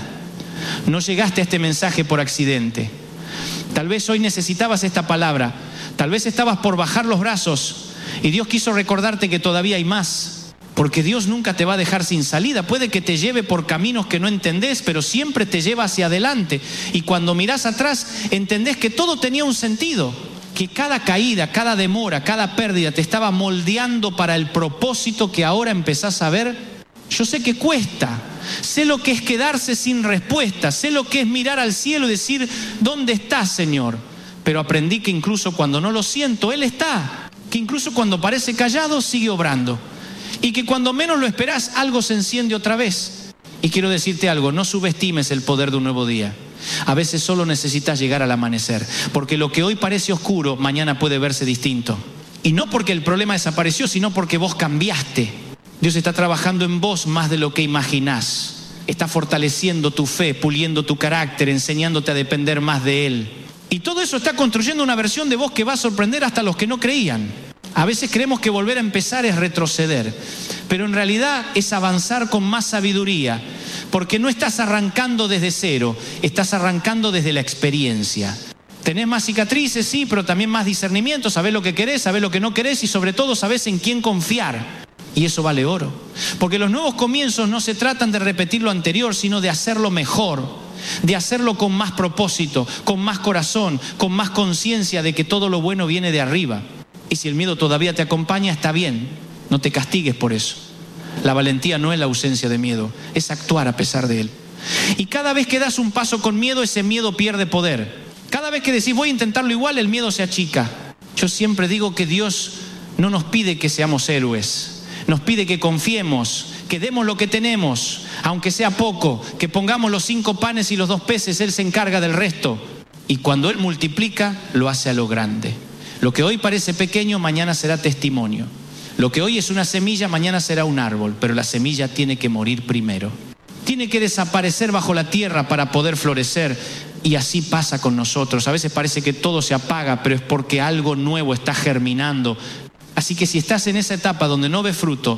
A: No llegaste a este mensaje por accidente. Tal vez hoy necesitabas esta palabra. Tal vez estabas por bajar los brazos y Dios quiso recordarte que todavía hay más. Porque Dios nunca te va a dejar sin salida. Puede que te lleve por caminos que no entendés, pero siempre te lleva hacia adelante. Y cuando mirás atrás, entendés que todo tenía un sentido. Que cada caída, cada demora, cada pérdida te estaba moldeando para el propósito que ahora empezás a ver. Yo sé que cuesta, sé lo que es quedarse sin respuesta, sé lo que es mirar al cielo y decir, ¿dónde estás, Señor? Pero aprendí que incluso cuando no lo siento, Él está. Que incluso cuando parece callado, sigue obrando. Y que cuando menos lo esperás, algo se enciende otra vez. Y quiero decirte algo, no subestimes el poder de un nuevo día. A veces solo necesitas llegar al amanecer, porque lo que hoy parece oscuro, mañana puede verse distinto. Y no porque el problema desapareció, sino porque vos cambiaste. Dios está trabajando en vos más de lo que imaginás. Está fortaleciendo tu fe, puliendo tu carácter, enseñándote a depender más de Él. Y todo eso está construyendo una versión de vos que va a sorprender hasta a los que no creían. A veces creemos que volver a empezar es retroceder, pero en realidad es avanzar con más sabiduría, porque no estás arrancando desde cero, estás arrancando desde la experiencia. Tenés más cicatrices, sí, pero también más discernimiento, sabés lo que querés, sabés lo que no querés y sobre todo sabés en quién confiar. Y eso vale oro, porque los nuevos comienzos no se tratan de repetir lo anterior, sino de hacerlo mejor, de hacerlo con más propósito, con más corazón, con más conciencia de que todo lo bueno viene de arriba. Y si el miedo todavía te acompaña, está bien, no te castigues por eso. La valentía no es la ausencia de miedo, es actuar a pesar de él. Y cada vez que das un paso con miedo, ese miedo pierde poder. Cada vez que decís voy a intentarlo igual, el miedo se achica. Yo siempre digo que Dios no nos pide que seamos héroes, nos pide que confiemos, que demos lo que tenemos, aunque sea poco, que pongamos los cinco panes y los dos peces, Él se encarga del resto. Y cuando Él multiplica, lo hace a lo grande. Lo que hoy parece pequeño, mañana será testimonio. Lo que hoy es una semilla, mañana será un árbol, pero la semilla tiene que morir primero. Tiene que desaparecer bajo la tierra para poder florecer. Y así pasa con nosotros. A veces parece que todo se apaga, pero es porque algo nuevo está germinando. Así que si estás en esa etapa donde no ves fruto,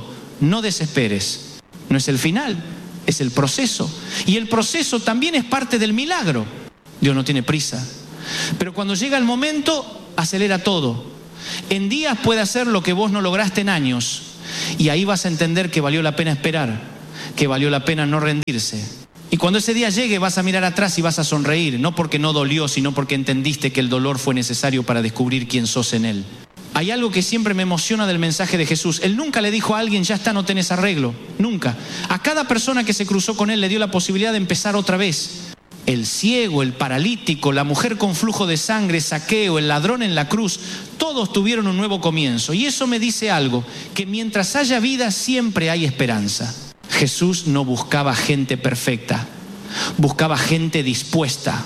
A: no desesperes. No es el final, es el proceso. Y el proceso también es parte del milagro. Dios no tiene prisa. Pero cuando llega el momento, acelera todo. En días puede hacer lo que vos no lograste en años. Y ahí vas a entender que valió la pena esperar, que valió la pena no rendirse. Y cuando ese día llegue vas a mirar atrás y vas a sonreír, no porque no dolió, sino porque entendiste que el dolor fue necesario para descubrir quién sos en Él. Hay algo que siempre me emociona del mensaje de Jesús. Él nunca le dijo a alguien, ya está, no tenés arreglo. Nunca. A cada persona que se cruzó con Él le dio la posibilidad de empezar otra vez. El ciego, el paralítico, la mujer con flujo de sangre, Zaqueo, el ladrón en la cruz, todos tuvieron un nuevo comienzo. Y eso me dice algo, que mientras haya vida siempre hay esperanza. Jesús no buscaba gente perfecta, buscaba gente dispuesta.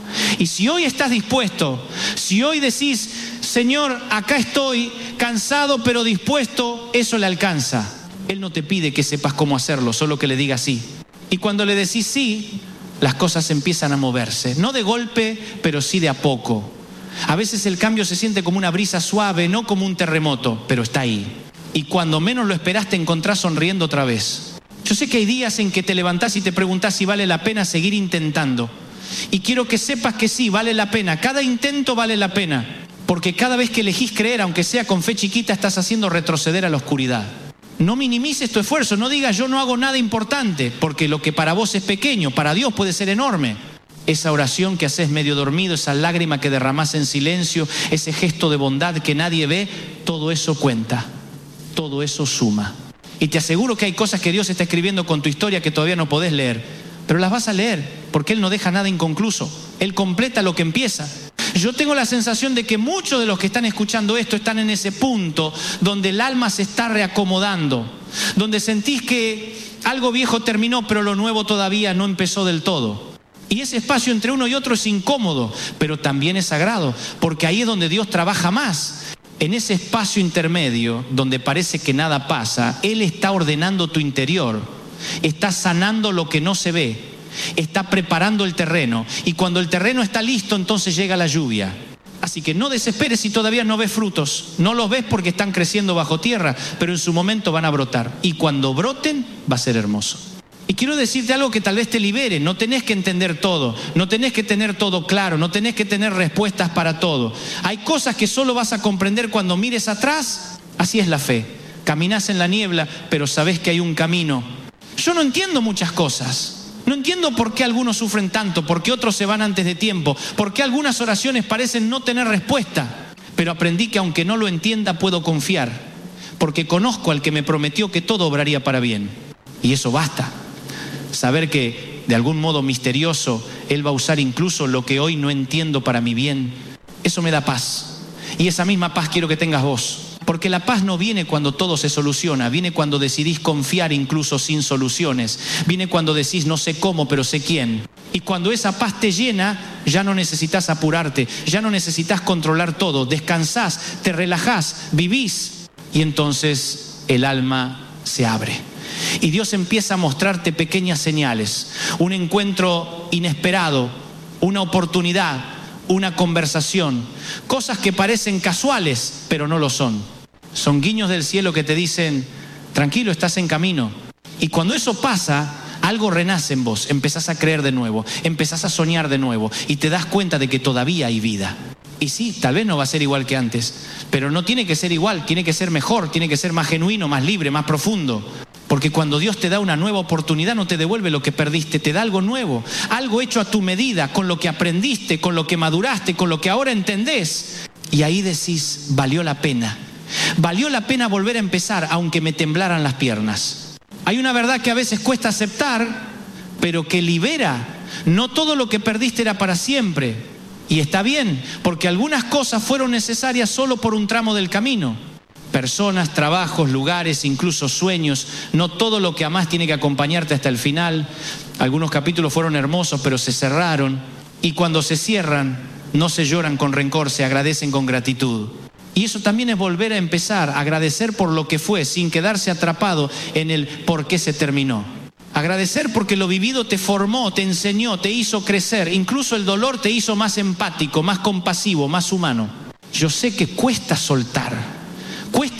A: Y si hoy estás dispuesto, si hoy decís, Señor, acá estoy, cansado pero dispuesto, eso le alcanza. Él no te pide que sepas cómo hacerlo, solo que le digas sí. Y cuando le decís sí, las cosas empiezan a moverse, no de golpe, pero sí de a poco. A veces el cambio se siente como una brisa suave, no como un terremoto, pero está ahí. Y cuando menos lo esperás te encontrás sonriendo otra vez. Yo sé que hay días en que te levantás y te preguntás si vale la pena seguir intentando. Y quiero que sepas que sí, vale la pena. Cada intento vale la pena. Porque cada vez que elegís creer, aunque sea con fe chiquita, estás haciendo retroceder a la oscuridad. No minimices tu esfuerzo, no digas yo no hago nada importante, porque lo que para vos es pequeño, para Dios puede ser enorme. Esa oración que haces medio dormido, esa lágrima que derramás en silencio, ese gesto de bondad que nadie ve, todo eso cuenta, todo eso suma. Y te aseguro que hay cosas que Dios está escribiendo con tu historia que todavía no podés leer, pero las vas a leer, porque Él no deja nada inconcluso, Él completa lo que empieza. Yo tengo la sensación de que muchos de los que están escuchando esto están en ese punto donde el alma se está reacomodando, donde sentís que algo viejo terminó, pero lo nuevo todavía no empezó del todo. Y ese espacio entre uno y otro es incómodo, pero también es sagrado, porque ahí es donde Dios trabaja más. En ese espacio intermedio, donde parece que nada pasa, Él está ordenando tu interior, está sanando lo que no se ve, está preparando el terreno, y cuando el terreno está listo, entonces llega la lluvia. Así que no desesperes si todavía no ves frutos. No los ves porque están creciendo bajo tierra, pero en su momento van a brotar, y cuando broten va a ser hermoso. Y quiero decirte algo que tal vez te libere. No tenés que entender todo, no tenés que tener todo claro, no tenés que tener respuestas para todo. Hay cosas que solo vas a comprender cuando mires atrás. Así es la fe. Caminás en la niebla, pero sabés que hay un camino. Yo no entiendo muchas cosas. No entiendo por qué algunos sufren tanto, por qué otros se van antes de tiempo, por qué algunas oraciones parecen no tener respuesta. Pero aprendí que aunque no lo entienda, puedo confiar, porque conozco al que me prometió que todo obraría para bien. Y eso basta. Saber que de algún modo misterioso Él va a usar incluso lo que hoy no entiendo para mi bien, eso me da paz. Y esa misma paz quiero que tengas vos. Porque la paz no viene cuando todo se soluciona, viene cuando decidís confiar incluso sin soluciones, viene cuando decís no sé cómo, pero sé quién. Y cuando esa paz te llena, ya no necesitas apurarte, ya no necesitas controlar todo, descansás, te relajás, vivís, y entonces el alma se abre. Y Dios empieza a mostrarte pequeñas señales, un encuentro inesperado, una oportunidad, una conversación, cosas que parecen casuales, pero no lo son. Son guiños del cielo que te dicen, tranquilo, estás en camino. Y cuando eso pasa, algo renace en vos, empezás a creer de nuevo, empezás a soñar de nuevo y te das cuenta de que todavía hay vida. Y sí, tal vez no va a ser igual que antes, pero no tiene que ser igual, tiene que ser mejor, tiene que ser más genuino, más libre, más profundo. Porque cuando Dios te da una nueva oportunidad, no te devuelve lo que perdiste, te da algo nuevo, algo hecho a tu medida, con lo que aprendiste, con lo que maduraste, con lo que ahora entendés. Y ahí decís, valió la pena. Valió la pena volver a empezar, aunque me temblaran las piernas. Hay una verdad que a veces cuesta aceptar, pero que libera. No todo lo que perdiste era para siempre. Y está bien, porque algunas cosas fueron necesarias solo por un tramo del camino. Personas, trabajos, lugares, incluso sueños. No todo lo que amás tiene que acompañarte hasta el final. Algunos capítulos fueron hermosos, pero se cerraron. Y cuando se cierran, no se lloran con rencor, se agradecen con gratitud. Y eso también es volver a empezar, agradecer por lo que fue, sin quedarse atrapado en el por qué se terminó. Agradecer porque lo vivido te formó, te enseñó, te hizo crecer. Incluso el dolor te hizo más empático, más compasivo, más humano. Yo sé que cuesta soltar. Cuesta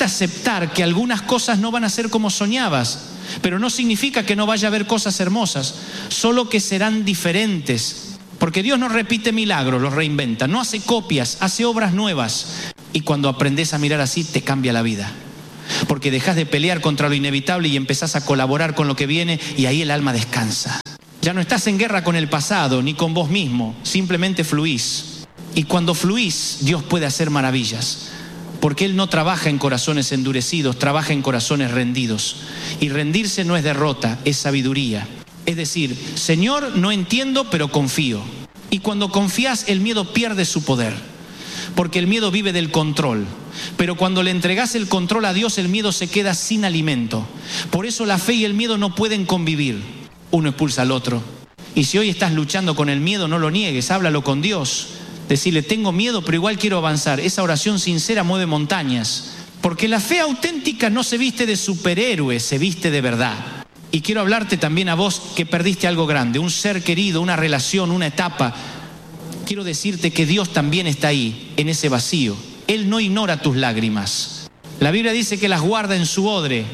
A: cuesta aceptar que algunas cosas no van a ser como soñabas, pero no significa que no vaya a haber cosas hermosas, solo que serán diferentes. Porque Dios no repite milagros, los reinventa, no hace copias, hace obras nuevas. Y cuando aprendes a mirar así, te cambia la vida. Porque dejas de pelear contra lo inevitable y empezás a colaborar con lo que viene, y ahí el alma descansa. Ya no estás en guerra con el pasado, ni con vos mismo, simplemente fluís. Y cuando fluís, Dios puede hacer maravillas. Porque Él no trabaja en corazones endurecidos, trabaja en corazones rendidos. Y rendirse no es derrota, es sabiduría. Es decir, Señor, no entiendo, pero confío. Y cuando confías, el miedo pierde su poder. Porque el miedo vive del control. Pero cuando le entregas el control a Dios, el miedo se queda sin alimento. Por eso la fe y el miedo no pueden convivir. Uno expulsa al otro. Y si hoy estás luchando con el miedo, no lo niegues, háblalo con Dios. Decirle, tengo miedo, pero igual quiero avanzar. Esa oración sincera mueve montañas. Porque la fe auténtica no se viste de superhéroe, se viste de verdad. Y quiero hablarte también a vos que perdiste algo grande, un ser querido, una relación, una etapa. Quiero decirte que Dios también está ahí, en ese vacío. Él no ignora tus lágrimas. La Biblia dice que las guarda en su odre.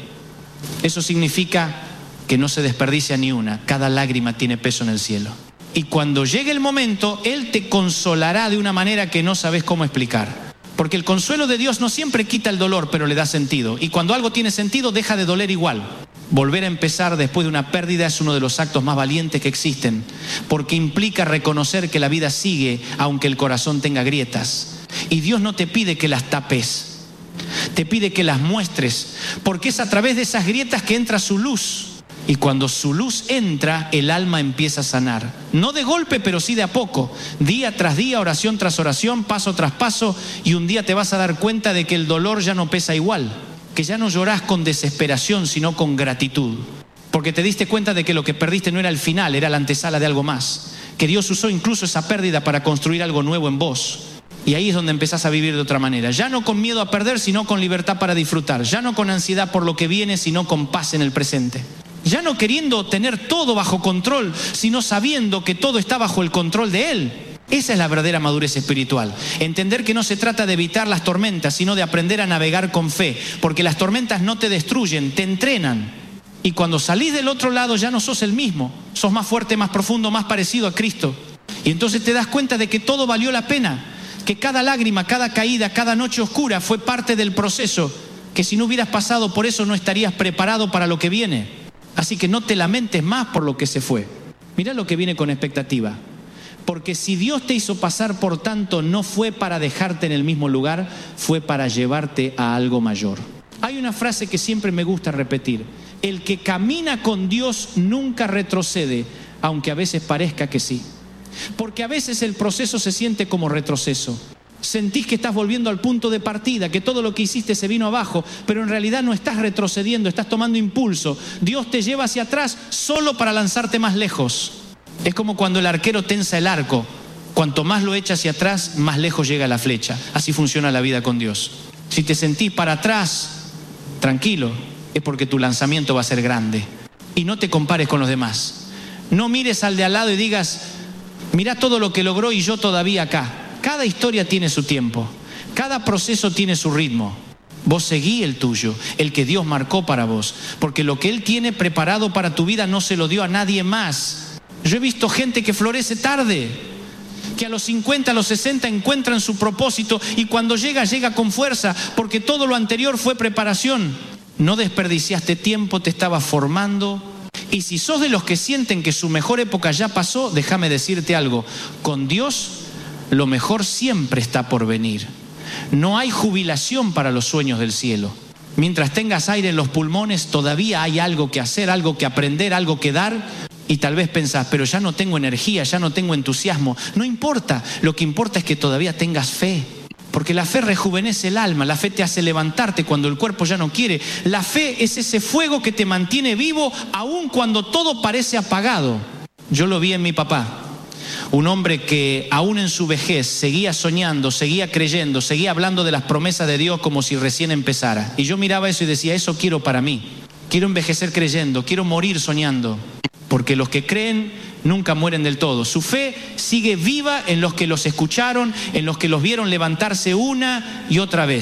A: Eso significa que no se desperdicia ni una. Cada lágrima tiene peso en el cielo. Y cuando llegue el momento, Él te consolará de una manera que no sabes cómo explicar. Porque el consuelo de Dios no siempre quita el dolor, pero le da sentido. Y cuando algo tiene sentido, deja de doler igual. Volver a empezar después de una pérdida es uno de los actos más valientes que existen, porque implica reconocer que la vida sigue aunque el corazón tenga grietas. Y Dios no te pide que las tapes, te pide que las muestres, porque es a través de esas grietas que entra su luz. Y cuando su luz entra, el alma empieza a sanar. No de golpe, pero sí de a poco. Día tras día, oración tras oración, paso tras paso. Y un día te vas a dar cuenta de que el dolor ya no pesa igual. Que ya no llorás con desesperación, sino con gratitud. Porque te diste cuenta de que lo que perdiste no era el final, era la antesala de algo más. Que Dios usó incluso esa pérdida para construir algo nuevo en vos. Y ahí es donde empezás a vivir de otra manera. Ya no con miedo a perder, sino con libertad para disfrutar. Ya no con ansiedad por lo que viene, sino con paz en el presente. Ya no queriendo tener todo bajo control, sino sabiendo que todo está bajo el control de Él. Esa es la verdadera madurez espiritual. Entender que no se trata de evitar las tormentas, sino de aprender a navegar con fe. Porque las tormentas no te destruyen, te entrenan. Y cuando salís del otro lado ya no sos el mismo. Sos más fuerte, más profundo, más parecido a Cristo. Y entonces te das cuenta de que todo valió la pena. Que cada lágrima, cada caída, cada noche oscura fue parte del proceso. Que si no hubieras pasado por eso no estarías preparado para lo que viene. Así que no te lamentes más por lo que se fue. Mirá lo que viene con expectativa. Porque si Dios te hizo pasar por tanto, no fue para dejarte en el mismo lugar, fue para llevarte a algo mayor. Hay una frase que siempre me gusta repetir. El que camina con Dios nunca retrocede, aunque a veces parezca que sí. Porque a veces el proceso se siente como retroceso. Sentís que estás volviendo al punto de partida, que todo lo que hiciste se vino abajo, pero en realidad no estás retrocediendo, estás tomando impulso. Dios te lleva hacia atrás solo para lanzarte más lejos. Es como cuando el arquero tensa el arco. Cuanto más lo echa hacia atrás, más lejos llega la flecha. Así funciona la vida con Dios. Si te sentís para atrás, tranquilo, es porque tu lanzamiento va a ser grande. Y no te compares con los demás. No mires al de al lado y digas, mirá todo lo que logró y yo todavía acá. Cada historia tiene su tiempo, cada proceso tiene su ritmo. Vos seguí el tuyo, el que Dios marcó para vos, porque lo que Él tiene preparado para tu vida no se lo dio a nadie más. Yo he visto gente que florece tarde, que a los cincuenta, a los sesenta encuentran su propósito y cuando llega, llega con fuerza, porque todo lo anterior fue preparación. No desperdiciaste tiempo, te estabas formando. Y si sos de los que sienten que su mejor época ya pasó, déjame decirte algo, con Dios lo mejor siempre está por venir. No hay jubilación para los sueños del cielo. Mientras tengas aire en los pulmones, todavía hay algo que hacer, algo que aprender, algo que dar. Y tal vez pensás, pero ya no tengo energía, ya no tengo entusiasmo. No importa, lo que importa es que todavía tengas fe. Porque la fe rejuvenece el alma, la fe te hace levantarte cuando el cuerpo ya no quiere. La fe es ese fuego que te mantiene vivo aun cuando todo parece apagado. Yo lo vi en mi papá. Un hombre que aún en su vejez seguía soñando, seguía creyendo, seguía hablando de las promesas de Dios como si recién empezara. Y yo miraba eso y decía, eso quiero para mí. Quiero envejecer creyendo, quiero morir soñando. Porque los que creen nunca mueren del todo. Su fe sigue viva en los que los escucharon, en los que los vieron levantarse una y otra vez.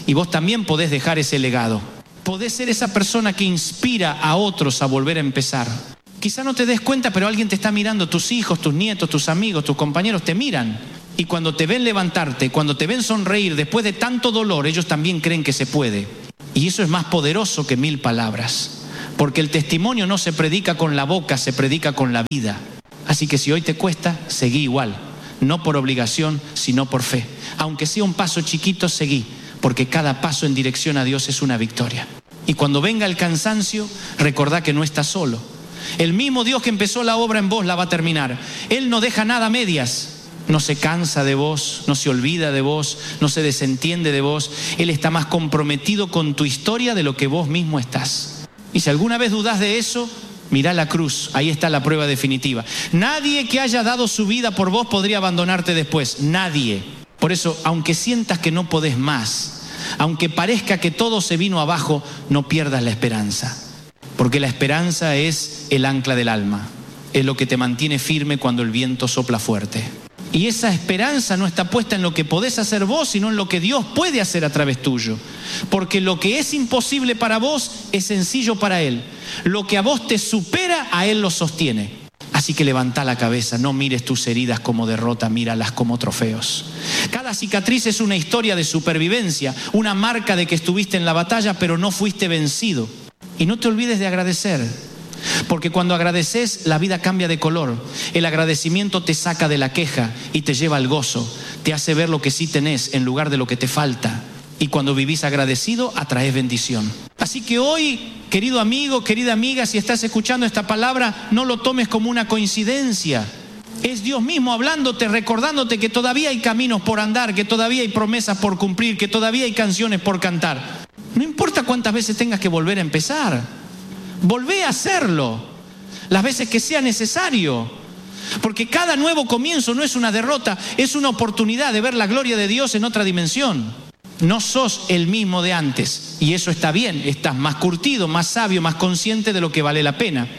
A: Y vos también podés dejar ese legado. Podés ser esa persona que inspira a otros a volver a empezar. Quizá no te des cuenta, pero alguien te está mirando, tus hijos, tus nietos, tus amigos, tus compañeros te miran. Y cuando te ven levantarte, cuando te ven sonreír después de tanto dolor, ellos también creen que se puede. Y eso es más poderoso que mil palabras. Porque el testimonio no se predica con la boca, se predica con la vida. Así que si hoy te cuesta, seguí igual. No por obligación, sino por fe. Aunque sea un paso chiquito, seguí. Porque cada paso en dirección a Dios es una victoria. Y cuando venga el cansancio, recordá que no estás solo. El mismo Dios que empezó la obra en vos la va a terminar. Él no deja nada a medias. No se cansa de vos, no se olvida de vos, no se desentiende de vos. Él está más comprometido con tu historia de lo que vos mismo estás. Y si alguna vez dudás de eso, mirá la cruz, ahí está la prueba definitiva. Nadie que haya dado su vida por vos podría abandonarte después, nadie. Por eso, aunque sientas que no podés más, aunque parezca que todo se vino abajo, no pierdas la esperanza. Porque la esperanza es el ancla del alma, es lo que te mantiene firme cuando el viento sopla fuerte. Y esa esperanza no está puesta en lo que podés hacer vos, sino en lo que Dios puede hacer a través tuyo. Porque lo que es imposible para vos es sencillo para Él. Lo que a vos te supera, a Él lo sostiene. Así que levantá la cabeza, no mires tus heridas como derrota, míralas como trofeos. Cada cicatriz es una historia de supervivencia, una marca de que estuviste en la batalla, pero no fuiste vencido. Y no te olvides de agradecer. Porque cuando agradeces, la vida cambia de color. El agradecimiento te saca de la queja y te lleva al gozo. Te hace ver lo que sí tenés en lugar de lo que te falta. Y cuando vivís agradecido, atraes bendición. Así que hoy, querido amigo, querida amiga, si estás escuchando esta palabra, no lo tomes como una coincidencia. Es Dios mismo hablándote, recordándote que todavía hay caminos por andar, que todavía hay promesas por cumplir, que todavía hay canciones por cantar. No importa cuántas veces tengas que volver a empezar. Volvé a hacerlo las veces que sea necesario, porque cada nuevo comienzo no es una derrota, es una oportunidad de ver la gloria de Dios en otra dimensión. No sos el mismo de antes y eso está bien, estás más curtido, más sabio, más consciente de lo que vale la pena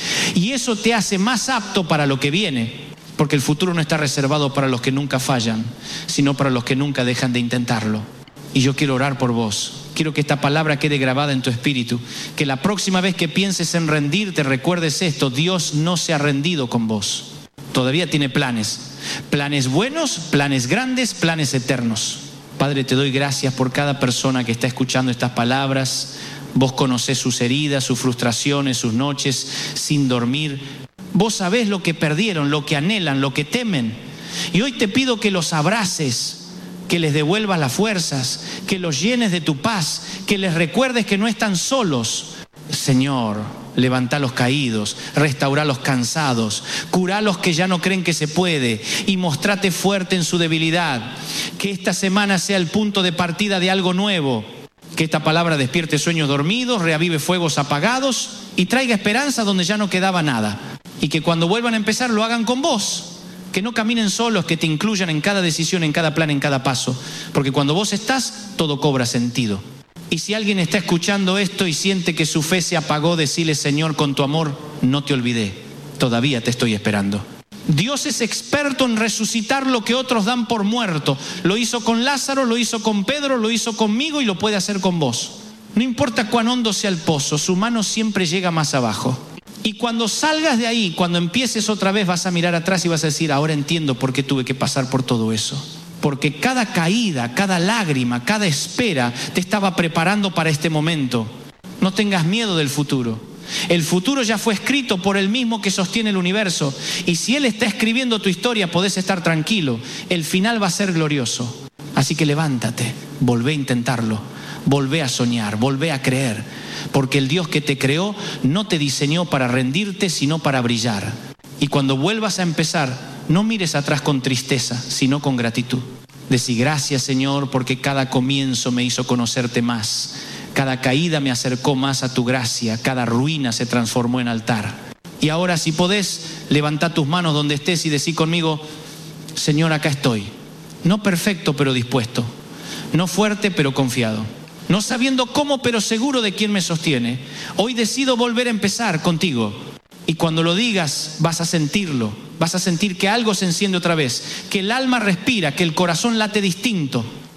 A: y eso te hace más apto para lo que viene, porque el futuro no está reservado para los que nunca fallan, sino para los que nunca dejan de intentarlo. Y yo quiero orar por vos. Quiero que esta palabra quede grabada en tu espíritu. Que la próxima vez que pienses en rendirte, recuerdes esto: Dios no se ha rendido con vos. Todavía tiene planes. Planes buenos, planes grandes, planes eternos. Padre, te doy gracias por cada persona que está escuchando estas palabras. Vos conocés sus heridas, sus frustraciones, sus noches sin dormir. Vos sabés lo que perdieron, lo que anhelan, lo que temen. Y hoy te pido que los abraces, que les devuelvas las fuerzas, que los llenes de tu paz, que les recuerdes que no están solos. Señor, levantá a los caídos, restaurá a los cansados, curá a los que ya no creen que se puede y mostrate fuerte en su debilidad. Que esta semana sea el punto de partida de algo nuevo. Que esta palabra despierte sueños dormidos, reavive fuegos apagados y traiga esperanza donde ya no quedaba nada. Y que cuando vuelvan a empezar lo hagan con vos. Que no caminen solos, que te incluyan en cada decisión, en cada plan, en cada paso. Porque cuando vos estás, todo cobra sentido. Y si alguien está escuchando esto y siente que su fe se apagó, decirle: Señor, con tu amor no te olvidé, todavía te estoy esperando. Dios es experto en resucitar lo que otros dan por muerto. Lo hizo con Lázaro, lo hizo con Pedro, lo hizo conmigo y lo puede hacer con vos. No importa cuán hondo sea el pozo, su mano siempre llega más abajo. Y cuando salgas de ahí, cuando empieces otra vez, vas a mirar atrás y vas a decir: ahora entiendo por qué tuve que pasar por todo eso. Porque cada caída, cada lágrima, cada espera te estaba preparando para este momento. No tengas miedo del futuro. El futuro ya fue escrito por el mismo que sostiene el universo. Y si Él está escribiendo tu historia, podés estar tranquilo. El final va a ser glorioso. Así que levántate, volvé a intentarlo, volvé a soñar, volvé a creer. Porque el Dios que te creó no te diseñó para rendirte, sino para brillar. Y cuando vuelvas a empezar, no mires atrás con tristeza, sino con gratitud. Decí: gracias, Señor, porque cada comienzo me hizo conocerte más. Cada caída me acercó más a tu gracia. Cada ruina se transformó en altar. Y ahora, si podés, levantá tus manos donde estés y decí conmigo: Señor, acá estoy. No perfecto, pero dispuesto. No fuerte, pero confiado. No sabiendo cómo, pero seguro de quién me sostiene. Hoy decido volver a empezar contigo. Y cuando lo digas, vas a sentirlo. Vas a sentir que algo se enciende otra vez. Que el alma respira, que el corazón late distinto.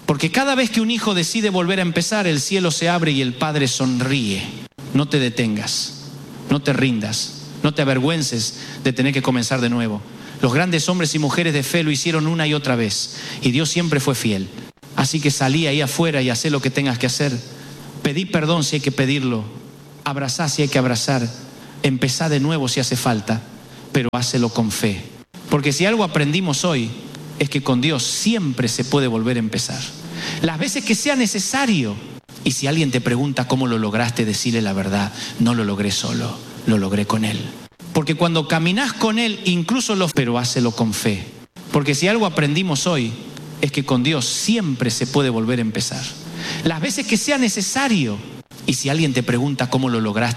A: Porque cada vez que un hijo decide volver a empezar, el cielo se abre y el Padre sonríe. No te detengas, no te rindas, no te avergüences de tener que comenzar de nuevo. Los grandes hombres y mujeres de fe lo hicieron una y otra vez y Dios siempre fue fiel. Así que salí ahí afuera y hacé lo que tengas que hacer. Pedí perdón si hay que pedirlo, abrazá si hay que abrazar, empezá de nuevo si hace falta, pero hácelo con fe. Porque si algo aprendimos hoy es que con Dios siempre se puede volver a empezar. Las veces que sea necesario. Y si alguien te pregunta cómo lo lograste, decirle la verdad: no lo logré solo, lo logré con Él. Porque cuando caminás con Él, incluso lo... pero hácelo con fe. Porque si algo aprendimos hoy es que con Dios siempre se puede volver a empezar. Las veces que sea necesario. Y si alguien te pregunta cómo lo lograste,